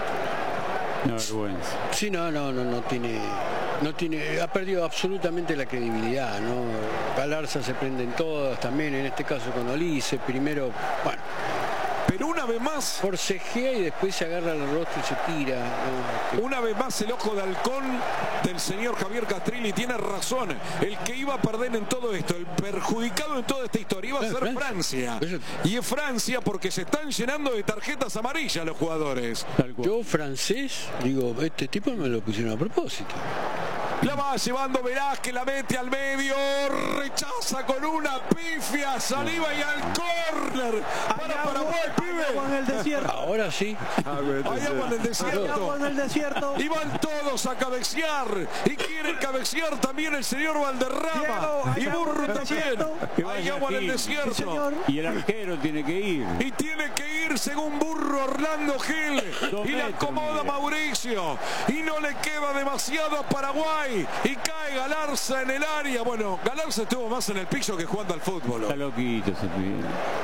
Una vergüenza. Sí, no tiene, ha perdido absolutamente la credibilidad, ¿no? Galarza se prenden todas, también en este caso con Olise, primero, bueno. Pero una vez más forcejea y después se agarra el rostro y se tira, ¿no? Una vez más el ojo de halcón del señor Javier Castrilli tiene razón. El que iba a perder en todo esto, el perjudicado en toda esta historia, iba a ser Francia. Y es Francia porque se están llenando de tarjetas amarillas los jugadores. Yo francés, digo, este tipo me lo pusieron a propósito. La va llevando Velázquez, la mete al medio, rechaza con una pifia, saliva y al córner para Paraguay, pibe. En el desierto. Ahora sí. Hay agua en el desierto. Hay agua en el desierto. Y van todos a cabecear. Y quieren cabecear también el señor Valderrama. Y Burro también. Hay agua en el desierto. Y el arquero tiene que ir. Y tiene que ir según Burro Orlando Gil. Y le acomoda Mauricio. Y no le queda demasiado a Paraguay. Y cae Galarza en el área. Bueno, Galarza estuvo más en el piso que jugando al fútbol. Está loquito ese pibe.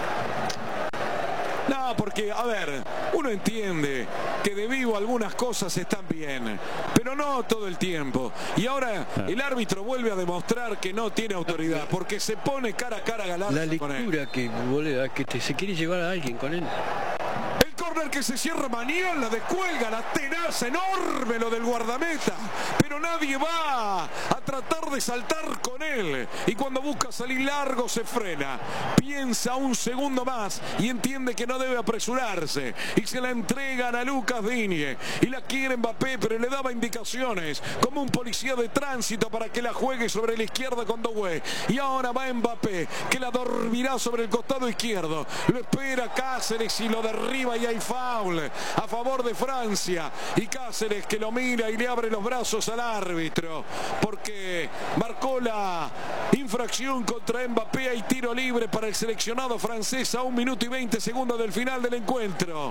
No, porque, a ver, uno entiende que de vivo algunas cosas están bien, pero no todo el tiempo. Y ahora el árbitro vuelve a demostrar que no tiene autoridad, porque se pone cara a cara a Galarza. La lectura que vos le das, que se quiere llevar a alguien con él. Córner que se cierra Manión, la descuelga, la tenaza enorme lo del guardameta, pero nadie va a tratar de saltar con él. Y cuando busca salir largo se frena. Piensa un segundo más y entiende que no debe apresurarse. Y se la entregan a Lucas Digne. Y la quiere Mbappé, pero le daba indicaciones como un policía de tránsito para que la juegue sobre la izquierda con Doué. Y ahora va Mbappé, que la dormirá sobre el costado izquierdo. Lo espera Cáceres y lo derriba y hay foul a favor de Francia. Y Cáceres que lo mira y le abre los brazos al árbitro porque marcó la infracción contra Mbappé. Hay tiro libre para el seleccionado francés a 1 minuto y 20 segundos del final del encuentro.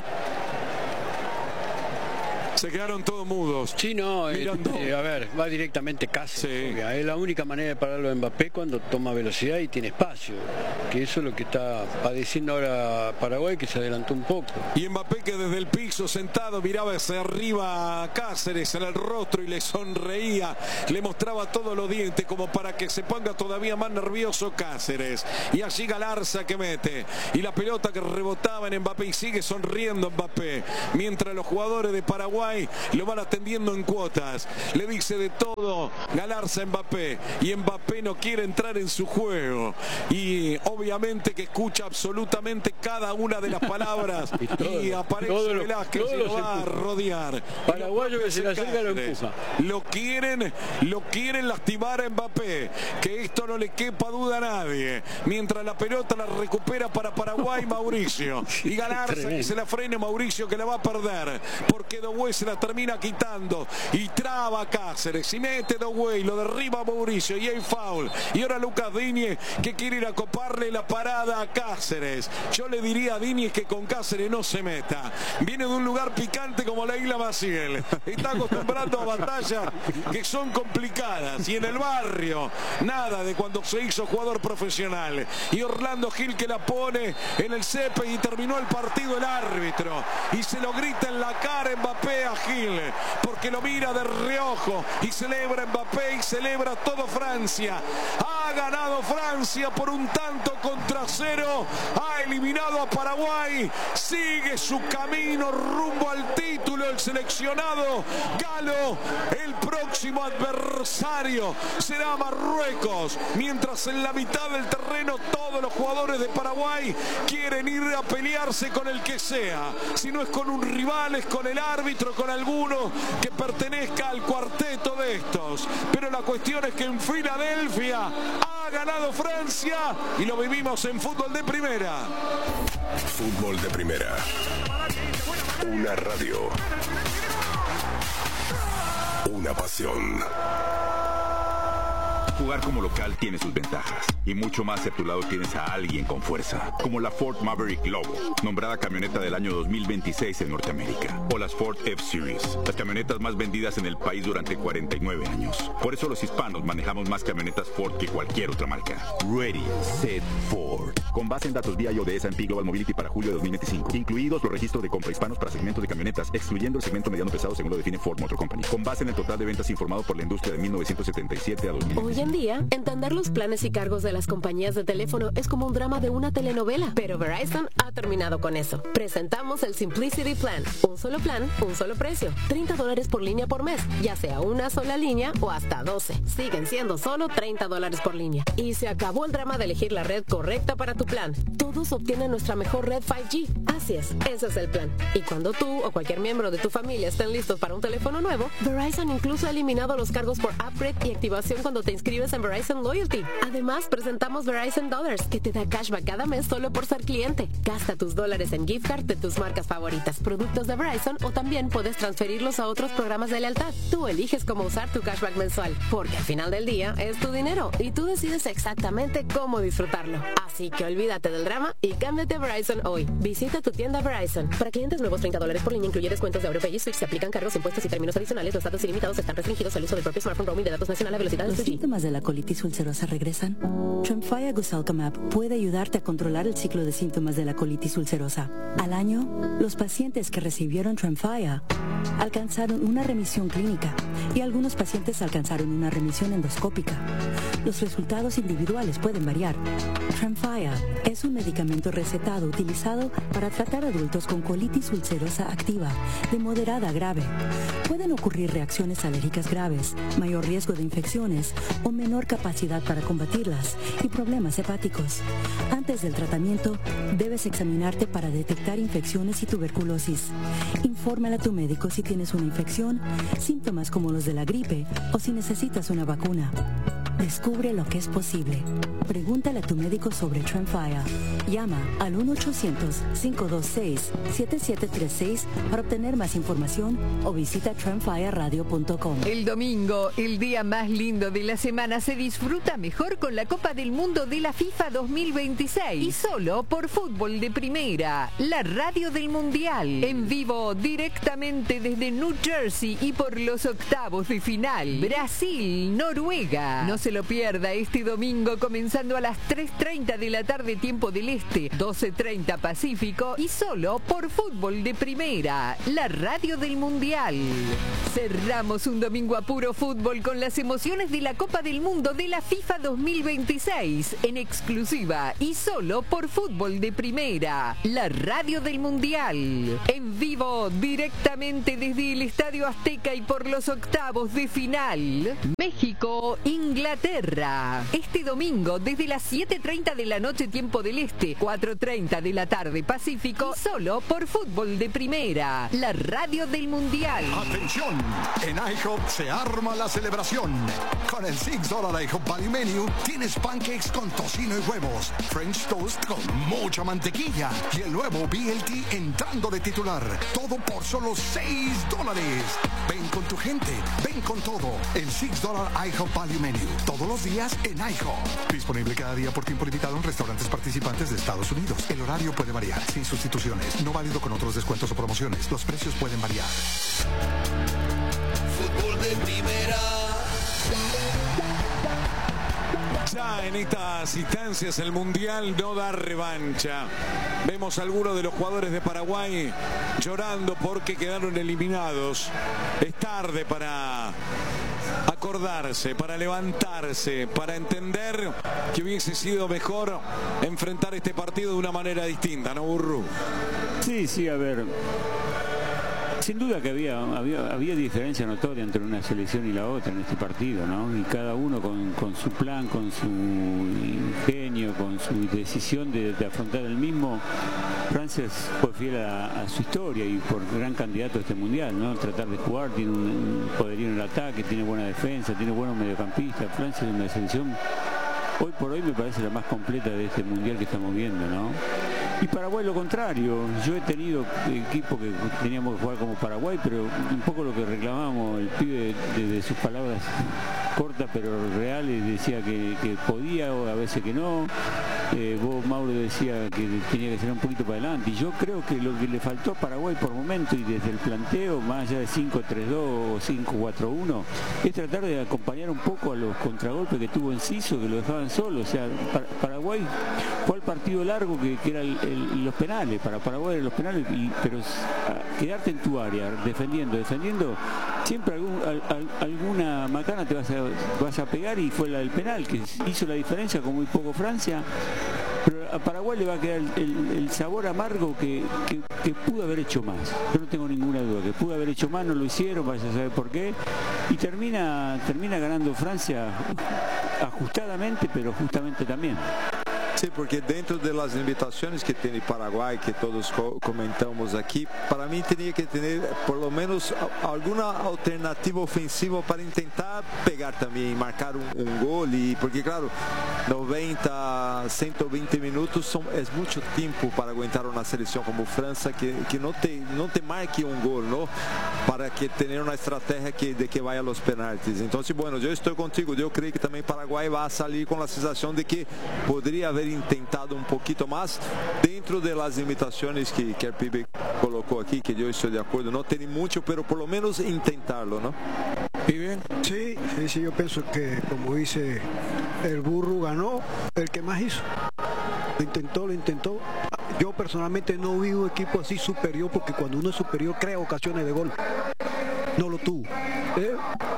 Se quedaron todos mudos. Sí, no, a ver, va directamente Cáceres. Sí. Es la única manera de pararlo de Mbappé cuando toma velocidad y tiene espacio. Que eso es lo que está padeciendo ahora Paraguay, que se adelantó un poco. Y Mbappé, que desde el piso sentado miraba hacia arriba a Cáceres en el rostro y le sonreía, le mostraba todos los dientes como para que se ponga todavía más nervioso Cáceres. Y allí Galarza que mete. Y la pelota que rebotaba en Mbappé y sigue sonriendo Mbappé. Mientras los jugadores de Paraguay lo van atendiendo en cuotas. Le dice de todo Galarza a Mbappé y Mbappé no quiere entrar en su juego y obviamente que escucha absolutamente cada una de las palabras y aparece Velázquez y lo va a rodear. Paraguayo que se le acerca lo empuja. Lo quieren lastimar a Mbappé, que esto no le quepa duda a nadie. Mientras la pelota la recupera para Paraguay Mauricio y Galarza que se la frene Mauricio, que la va a perder porque Doué se la termina quitando y traba a Cáceres y mete Doué y lo derriba a Mauricio y hay foul. Y ahora Lucas Digne que quiere ir a coparle la parada a Cáceres. Yo le diría a Digne que con Cáceres no se meta. Viene de un lugar picante como la Isla Maciel. Está acostumbrado a batallas que son complicadas y en el barrio nada de cuando se hizo jugador profesional. Y Orlando Gil que la pone en el césped y terminó el partido el árbitro y se lo grita en la cara Mbappé a Gil porque lo mira de reojo y celebra Mbappé y celebra todo Francia. Ha ganado Francia por 1-0, ha eliminado a Paraguay, sigue su camino rumbo al título el seleccionado galo. El próximo adversario será Marruecos, mientras en la mitad del terreno todos los jugadores de Paraguay quieren ir a pelearse con el que sea, si no es con un rival, es con el árbitro, con alguno que pertenezca al cuarteto de estos. Pero la cuestión es que en Filadelfia ha ganado Francia y lo vivimos en Fútbol de Primera. Fútbol de Primera. Una radio. Una pasión. Jugar como local tiene sus ventajas y mucho más si a tu lado tienes a alguien con fuerza, como la Ford Maverick Lobo, nombrada camioneta del año 2026 en Norteamérica, o las Ford F-Series, las camionetas más vendidas en el país durante 49 años. Por eso los hispanos manejamos más camionetas Ford que cualquier otra marca. Ready, Set, Ford. Con base en datos BIO de S&P Global Mobility para julio de 2025, incluidos los registros de compra hispanos para segmentos de camionetas, excluyendo el segmento mediano pesado según lo define Ford Motor Company, con base en el total de ventas informado por la industria de 1977 a 2025. Hoy en día, entender los planes y cargos de las compañías de teléfono es como un drama de una telenovela, pero Verizon ha terminado con eso. Presentamos el Simplicity Plan, un solo plan, un solo precio, $30 por línea por mes, ya sea una sola línea o hasta 12. Siguen siendo solo $30 por línea. Y se acabó el drama de elegir la red correcta para tu plan. Todos obtienen nuestra mejor red 5G. Así es, ese es el plan. Y cuando tú o cualquier miembro de tu familia estén listos para un teléfono nuevo, Verizon incluso ha eliminado los cargos por upgrade y activación cuando te inscribes en Verizon Loyalty. Además, presentamos Verizon Dollars, que te da cashback cada mes solo por ser cliente. Gasta tus dólares en gift card de tus marcas favoritas, productos de Verizon, o también puedes transferirlos a otros programas de lealtad. Tú eliges cómo usar tu cashback mensual, porque al final del día es tu dinero y tú decides exactamente cómo disfrutarlo. Así que olvídate del drama y cámbiate a Verizon hoy. Visita tu tienda Verizon. Para clientes nuevos, $30 por línea incluye descuentos de AuroPay y Switch. Se aplican cargos, impuestos y términos adicionales. Los datos ilimitados están restringidos al uso del propio smartphone. Roaming de datos nacional a velocidad de 2G. ¿Los síntomas de la colitis ulcerosa regresan? Tremfya Guselkumab puede ayudarte a controlar el ciclo de síntomas de la colitis ulcerosa. Al año, los pacientes que recibieron Tremfya alcanzaron una remisión clínica y algunos pacientes alcanzaron una remisión endoscópica. Los resultados individuales pueden variar. Tremfya es un medicamento recetado utilizado para Tratar adultos con colitis ulcerosa activa, de moderada a grave. Pueden ocurrir reacciones alérgicas graves, mayor riesgo de infecciones o menor capacidad para combatirlas y problemas hepáticos. Antes del tratamiento, debes examinarte para detectar infecciones y tuberculosis. Infórmale a tu médico si tienes una infección, síntomas como los de la gripe o si necesitas una vacuna. Descubre lo que es posible. Pregúntale a tu médico sobre Tremfya. Llama al 1-800-526-7736 para obtener más información o visita tremfyaradio.com. El domingo, el día más lindo de la semana, se disfruta mejor con la Copa del Mundo de la FIFA 2026 y solo por Fútbol de Primera, la radio del Mundial, en vivo directamente desde New Jersey y por los octavos de final, Brasil-Noruega. No se lo pierda este domingo comenzando a las 3:30 de la tarde tiempo del Este, 12:30 Pacífico y solo por Fútbol de Primera, la radio del Mundial. Cerramos un domingo a puro fútbol con las emociones de la Copa del Mundo de la FIFA 2026 en exclusiva y solo por Fútbol de Primera, la radio del Mundial. En vivo directamente desde el Estadio Azteca y por los octavos de final, México-Inglaterra. Este domingo desde las 7:30 de la noche tiempo del Este, 4:30 de la tarde Pacífico, solo por Fútbol de Primera, la radio del Mundial. ¡Atención! En IHOP se arma la celebración. Con el $6 IHOP Value Menu tienes pancakes con tocino y huevos, French toast con mucha mantequilla y el nuevo BLT entrando de titular. Todo por solo $6. Ven con tu gente, ven con todo. El $6 IHOP Value Menu. Todos los días en IHOP. Disponible cada día por tiempo limitado en restaurantes participantes de Estados Unidos. El horario puede variar, sin sustituciones. No válido con otros descuentos o promociones. Los precios pueden variar. Fútbol de Primera. Ya en estas instancias el Mundial no da revancha. Vemos a algunos de los jugadores de Paraguay llorando porque quedaron eliminados. Es tarde para acordarse, para levantarse, para entender que hubiese sido mejor enfrentar este partido de una manera distinta, ¿no, Burru? Sí, a ver. Sin duda que había diferencia notoria entre una selección y la otra en este partido, ¿no? Y cada uno con su plan, con su ingenio, con su decisión de afrontar el mismo. Francia fue fiel a su historia y por gran candidato a este mundial, ¿no? Tratar de jugar, tiene un poderío en el ataque, tiene buena defensa, tiene buenos mediocampistas. Francia es una selección, hoy por hoy me parece la más completa de este mundial que estamos viendo, ¿no? Y Paraguay lo contrario. Yo he tenido equipos que teníamos que jugar como Paraguay, pero un poco lo que reclamábamos el pibe de sus palabras cortas pero reales, decía que podía o a veces que no. Vos, Mauro, decía que tenía que ser un poquito para adelante, y yo creo que lo que le faltó a Paraguay por momento y desde el planteo, más allá de 5-3-2 o 5-4-1, es tratar de acompañar un poco a los contragolpes que tuvo Enciso, que lo dejaban solo. O sea, Paraguay fue al partido largo que era los penales. Para Paraguay eran los penales, pero quedarte en tu área defendiendo, siempre alguna macana te vas a pegar, y fue la del penal que hizo la diferencia con muy poco Francia. Pero a Paraguay le va a quedar el sabor amargo que pudo haber hecho más. Yo no tengo ninguna duda que pudo haber hecho más, no lo hicieron, vaya a saber por qué. Y termina ganando Francia ajustadamente, pero justamente también. Sí, porque dentro de las limitaciones que tiene Paraguay, que todos comentamos aquí, para mí tenía que tener por lo menos alguna alternativa ofensiva para intentar pegar también, marcar un gol. Y porque claro, 90, 120 minutos es mucho tiempo para aguantar una selección como Francia que no te marque un gol, ¿no? Para que tener una estrategia de que vaya a los penaltis. Entonces, bueno, yo estoy contigo. Yo creo que también Paraguay va a salir con la sensación de que podría haber intentado un poquito más dentro de las limitaciones que el pibe colocó aquí, que yo estoy de acuerdo. No tiene mucho, pero por lo menos intentarlo, ¿no? ¿Pibe? Sí, yo pienso que, como dice el Burru, ganó el que más hizo. Lo intentó. Yo personalmente no vi un equipo así superior, porque cuando uno es superior crea ocasiones de gol. No lo tuvo.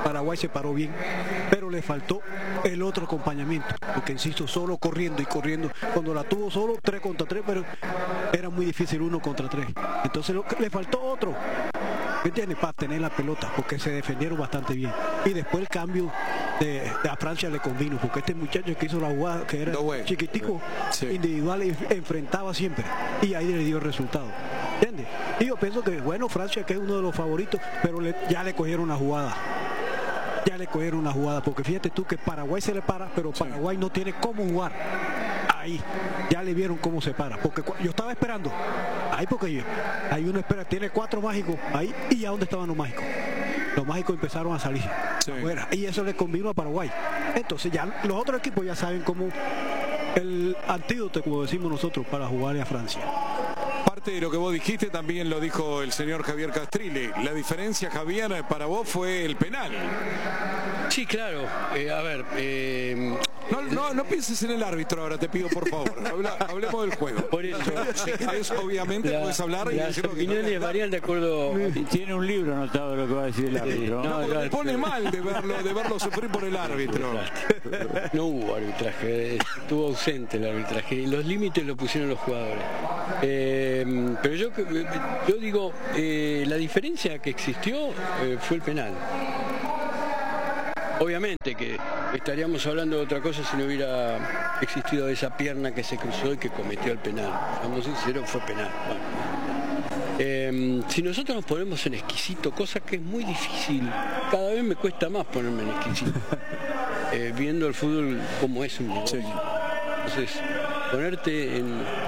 Paraguay se paró bien, pero le faltó el otro acompañamiento, porque insisto, solo corriendo y corriendo, cuando la tuvo solo 3 contra 3, pero era muy difícil 1 contra 3, entonces le faltó otro, ¿me entiendes? Para tener la pelota, porque se defendieron bastante bien, y después el cambio a Francia le convino, porque este muchacho que hizo la jugada, que era chiquitico, individual, enfrentaba siempre, y ahí le dio el resultado, ¿entiendes? Y yo pienso que, bueno, Francia, que es uno de los favoritos, pero ya le cogieron una jugada. Ya le cogieron una jugada, porque fíjate tú que Paraguay se le para, pero Paraguay no tiene cómo jugar. Ahí, ya le vieron cómo se para, porque yo estaba esperando, ahí porque ahí uno espera, tiene 4 mágicos, ahí, y ya dónde estaban los mágicos. Los mágicos empezaron a salir afuera, y eso le convino a Paraguay. Entonces ya los otros equipos ya saben cómo el antídoto, como decimos nosotros, para jugarle a Francia. Parte de lo que vos dijiste también lo dijo el señor Javier Castrilli. La diferencia, Javier, para vos fue el penal. Sí, claro. A ver... No pienses en el árbitro ahora, te pido por favor. Hablemos del juego. Por eso, si querés, obviamente puedes hablar y las opiniones varían de acuerdo. Tiene un libro anotado de lo que va a decir el árbitro. Me pone mal de verlo sufrir por el árbitro. No hubo arbitraje, estuvo ausente el arbitraje. Los límites lo pusieron los jugadores. Pero yo digo, la diferencia que existió fue el penal. Obviamente que estaríamos hablando de otra cosa si no hubiera existido esa pierna que se cruzó y que cometió el penal. Vamos sinceros, fue penal. Bueno. Si nosotros nos ponemos en exquisito, cosa que es muy difícil, cada vez me cuesta más ponerme en exquisito, viendo el fútbol como es un negocio. Entonces, ponerte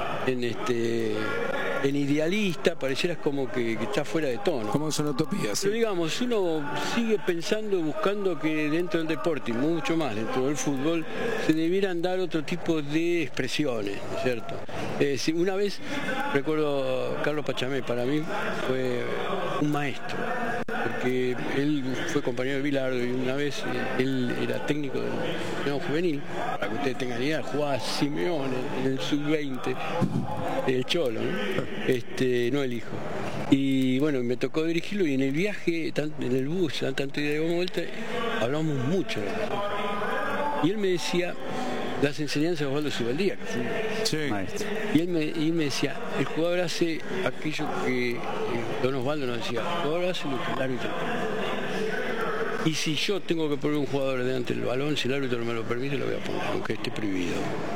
en idealista, parecieras como que está fuera de tono. Como son utopías. Pero digamos, uno sigue pensando, buscando que dentro del deporte, y mucho más dentro del fútbol, se debieran dar otro tipo de expresiones, ¿no es cierto? Si una vez, recuerdo Carlos Pachamé, para mí fue un maestro, porque él fue compañero de Bilardo y una vez él era técnico del juvenil, para que ustedes tengan idea, jugaba Simeone en el sub-20, el Cholo, ¿no? No el hijo. Y bueno, me tocó dirigirlo y en el viaje, en el bus, tanto ida y vuelta, hablamos mucho. Y él me decía las enseñanzas de Osvaldo Zubaldía, que fue maestro. Y él me decía, el jugador hace aquello que don Osvaldo nos decía, el jugador hace lo que el árbitro. Y si yo tengo que poner un jugador delante del balón, si el árbitro no me lo permite, lo voy a poner, aunque esté prohibido.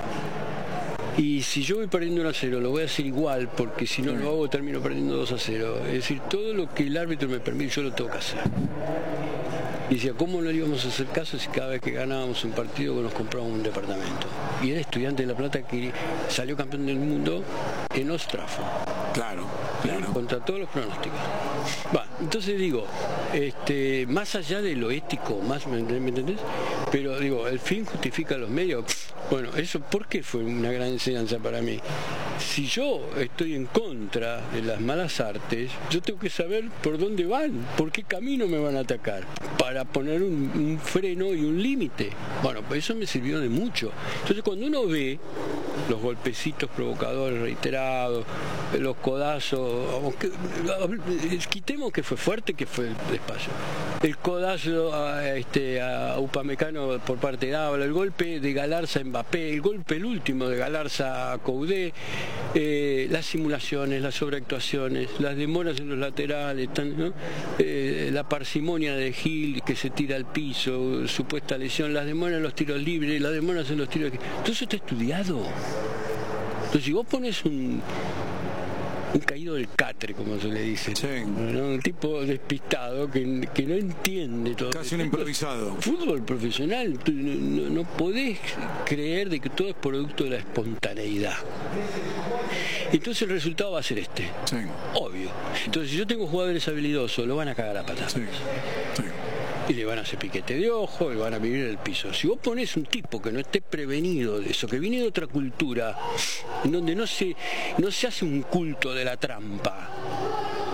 Y si yo voy perdiendo 1-0, lo voy a hacer igual, porque si no lo hago termino perdiendo 2-0. Es decir, todo lo que el árbitro me permite, yo lo tengo que hacer. Y decía, ¿cómo no le íbamos a hacer caso si cada vez que ganábamos un partido nos comprábamos un departamento? Y era Estudiante de La Plata que salió campeón del mundo en Old Trafford. Claro. Contra todos los pronósticos. Entonces digo, más allá de lo ético, ¿me entendés? Pero digo, el fin justifica los medios. Bueno, eso, ¿por qué fue una gran enseñanza para mí? Si yo estoy en contra de las malas artes, yo tengo que saber por dónde van, por qué camino me van a atacar, para poner un freno y un límite. Bueno, pues eso me sirvió de mucho. Entonces, cuando uno ve los golpecitos provocadores reiterados, los codazos, quitemos que fue fuerte, que fue despacio. El codazo a Upamecano por parte de Dávila, el golpe de Galarza a Mbappé, el último de Galarza a Coudé, las simulaciones, las sobreactuaciones, las demoras en los laterales, ¿no? La parsimonia de Gil que se tira al piso, supuesta lesión, las demoras en los tiros libres, las demoras en los tiros... Todo eso está estudiado. Entonces, si vos pones un caído del catre, como se le dice, ¿no? Un tipo despistado que no entiende todo. Casi un improvisado. Fútbol profesional, no podés creer de que todo es producto de la espontaneidad. Entonces el resultado va a ser obvio. Entonces, si yo tengo jugadores habilidosos, lo van a cagar a patadas. Y le van a hacer piquete de ojo, le van a vivir en el piso. Si vos ponés un tipo que no esté prevenido de eso, que viene de otra cultura, en donde no se hace un culto de la trampa,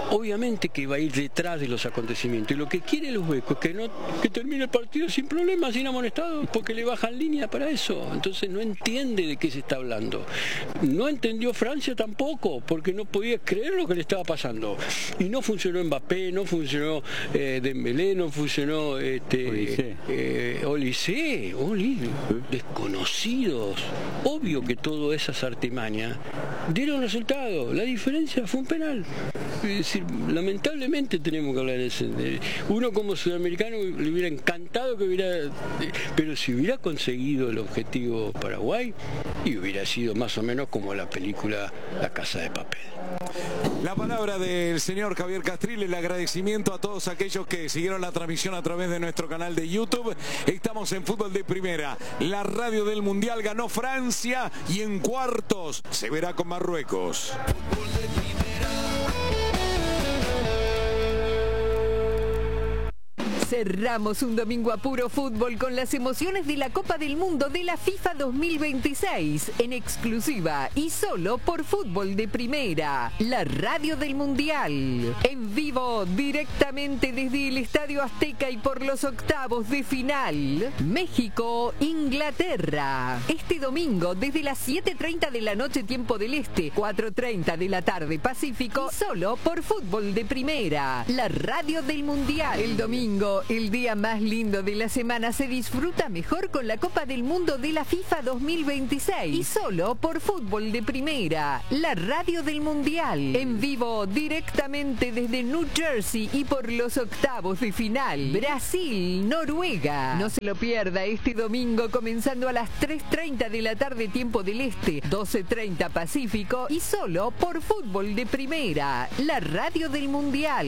obviamente que va a ir detrás de los acontecimientos. Y lo que quiere el uzbeco es que termine el partido sin problemas, sin amonestados, porque le bajan línea para eso. Entonces no entiende de qué se está hablando. No entendió Francia tampoco, porque no podía creer lo que le estaba pasando. Y no funcionó Mbappé, no funcionó Dembélé, no funcionó Olise, desconocidos. Obvio que todas esas artimañas dieron resultado. La diferencia fue un penal. Es decir, lamentablemente tenemos que hablar de ese. Uno como sudamericano le hubiera encantado que hubiera, pero si hubiera conseguido el objetivo Paraguay, y hubiera sido más o menos como la película La Casa de Papel. La palabra del señor Javier Castrile, el agradecimiento a todos aquellos que siguieron la transmisión a través de nuestro canal de YouTube. Estamos en Fútbol de Primera. La radio del Mundial ganó Francia y en cuartos se verá con Marruecos. Cerramos un domingo a puro fútbol con las emociones de la Copa del Mundo de la FIFA 2026 en exclusiva y solo por Fútbol de Primera, la radio del Mundial. En vivo, directamente desde el Estadio Azteca y por los octavos de final, México-Inglaterra. Este domingo desde las 7:30 de la noche tiempo del Este, 4:30 de la tarde Pacífico, solo por Fútbol de Primera, la radio del Mundial. El domingo, el día más lindo de la semana, se disfruta mejor con la Copa del Mundo de la FIFA 2026 y solo por Fútbol de Primera, la radio del Mundial. En vivo, directamente desde New Jersey y por los octavos de final, Brasil-Noruega. No se lo pierda este domingo, comenzando a las 3:30 de la tarde tiempo del Este, 12:30 Pacífico y solo por Fútbol de Primera, la radio del Mundial.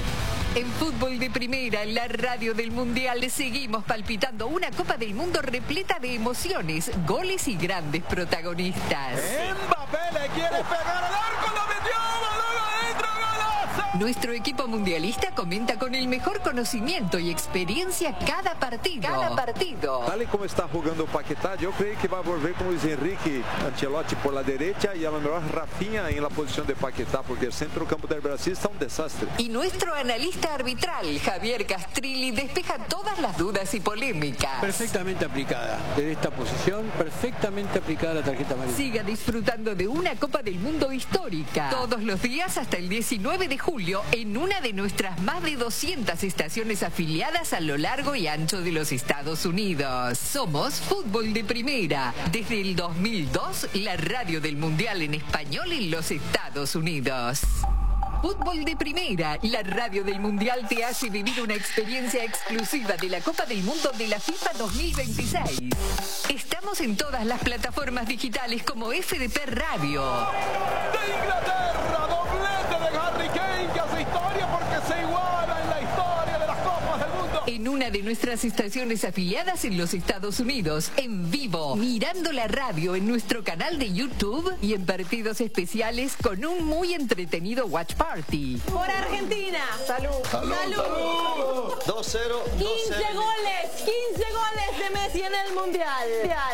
En Fútbol de Primera, la radio del Mundial, seguimos palpitando una Copa del Mundo repleta de emociones, goles y grandes protagonistas. Mbappé le quiere pegar al arco, lo metió, balón adentro, golazo. Nuestro equipo mundialista comenta con el mejor conocimiento y experiencia cada partido. Tal y como está jugando Paquetá, yo creo que va a volver con Luis Enrique Ancelotti por la derecha y a lo mejor Rafinha en la posición de Paquetá, porque el centro campo del Brasil está un desastre. Y nuestro analista arbitral, Javier Castrile, despeja todas las dudas y polémicas. Perfectamente aplicada. Desde esta posición, perfectamente aplicada la tarjeta amarilla. Siga disfrutando de una Copa del Mundo histórica. Todos los días hasta el 19 de julio en una de nuestras más de 200 estaciones afiliadas a lo largo y ancho de los Estados Unidos. Somos Fútbol de Primera. Desde el 2002, la radio del Mundial en español en los Estados Unidos. Fútbol de Primera, la radio del Mundial, te hace vivir una experiencia exclusiva de la Copa del Mundo de la FIFA 2026. Estamos en todas las plataformas digitales como FDP Radio. De Inglaterra, doblete de Harry Kane, que hace historia porque se iguala en la historia de las Copas del Mundo. En una de nuestras estaciones afiliadas en los Estados Unidos, en vivo, mirando la radio en nuestro canal de YouTube y en partidos especiales con un muy entretenido watch party. Por Argentina. Salud. 2-0. 15 goles de Messi en el Mundial.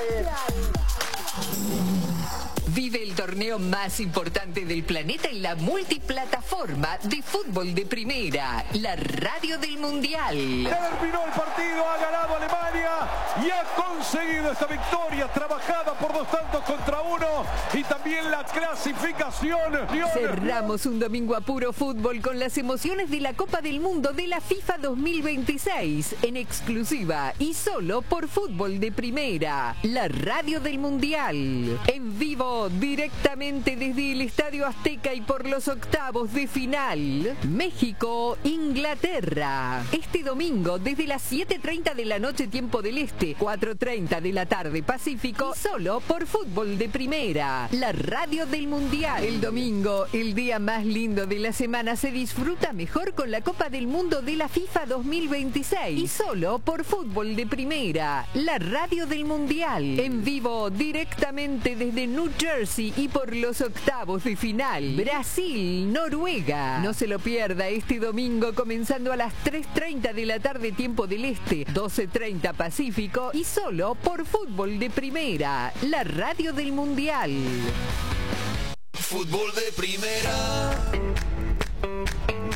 Vive el torneo más importante del planeta en la multiplataforma de Fútbol de Primera, la radio del Mundial. Terminó el partido, ha ganado Alemania y ha conseguido esta victoria trabajada por 2-1 y también la clasificación. Cerramos un domingo a puro fútbol con las emociones de la Copa del Mundo de la FIFA 2026 en exclusiva y solo por Fútbol de Primera, la radio del Mundial. En vivo, directamente desde el Estadio Azteca y por los octavos de final, México-Inglaterra. Este domingo desde las 7:30 de la noche tiempo del Este, 4:30 de la tarde Pacífico, solo por Fútbol de Primera, la radio del Mundial. El domingo, el día más lindo de la semana, se disfruta mejor con la Copa del Mundo de la FIFA 2026 y solo por Fútbol de Primera, la radio del Mundial. En vivo, directamente desde New Jersey y por los octavos de final, Brasil-Noruega. No se lo pierda este domingo, comenzando a las 3:30 de la tarde tiempo del Este, 12:30 Pacífico y solo por Fútbol de Primera, la radio del Mundial. Fútbol de Primera.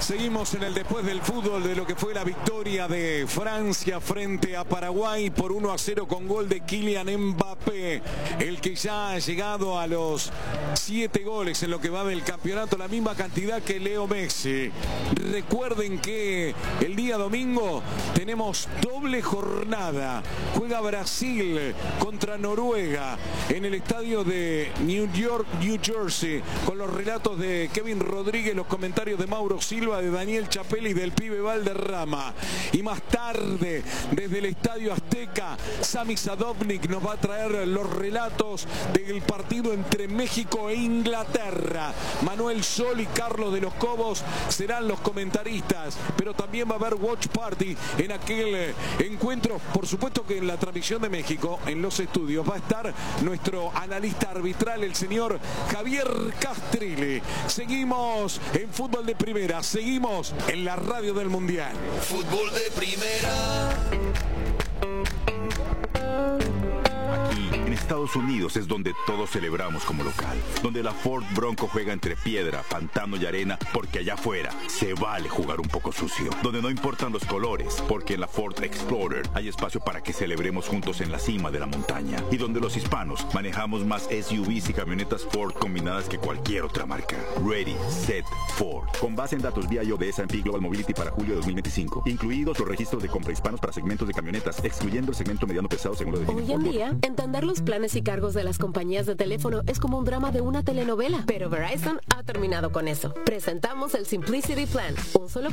Seguimos en el después del fútbol de lo que fue la victoria de Francia frente a Paraguay por 1-0 con gol de Kylian Mbappé, el que ya ha llegado a los 7 goles en lo que va del campeonato, la misma cantidad que Leo Messi. Recuerden que el día domingo tenemos doble jornada. Juega Brasil contra Noruega en el estadio de New York, New Jersey, con los relatos de Kevin Rodríguez, los comentarios de Mauro Silva, de Daniel Chapela y del pibe Valderrama. Y más tarde, desde el Estadio Azteca, Sami Sadovnik nos va a traer los relatos del partido entre México e Inglaterra. Manuel Sol y Carlos de los Cobos serán los comentaristas, pero también va a haber watch party en aquel encuentro. Por supuesto que en la transmisión de México, en los estudios, va a estar nuestro analista arbitral, el señor Javier Castrilli. Seguimos en Fútbol de Primera, seguimos en la radio del Mundial. Fútbol de Primera. En Estados Unidos es donde todos celebramos como local, donde la Ford Bronco juega entre piedra, pantano y arena, porque allá afuera se vale jugar un poco sucio, donde no importan los colores, porque en la Ford Explorer hay espacio para que celebremos juntos en la cima de la montaña, y donde los hispanos manejamos más SUVs y camionetas Ford combinadas que cualquier otra marca. Ready, Set, Ford. Con base en datos BIO de S&P Global Mobility para julio de 2025, incluidos los registros de compra hispanos para segmentos de camionetas, excluyendo el segmento mediano pesado según lo define Hoy en día, entender los planes y cargos de las compañías de teléfono es como un drama de una telenovela, pero Verizon ha terminado con eso. Presentamos el Simplicity Plan, un solo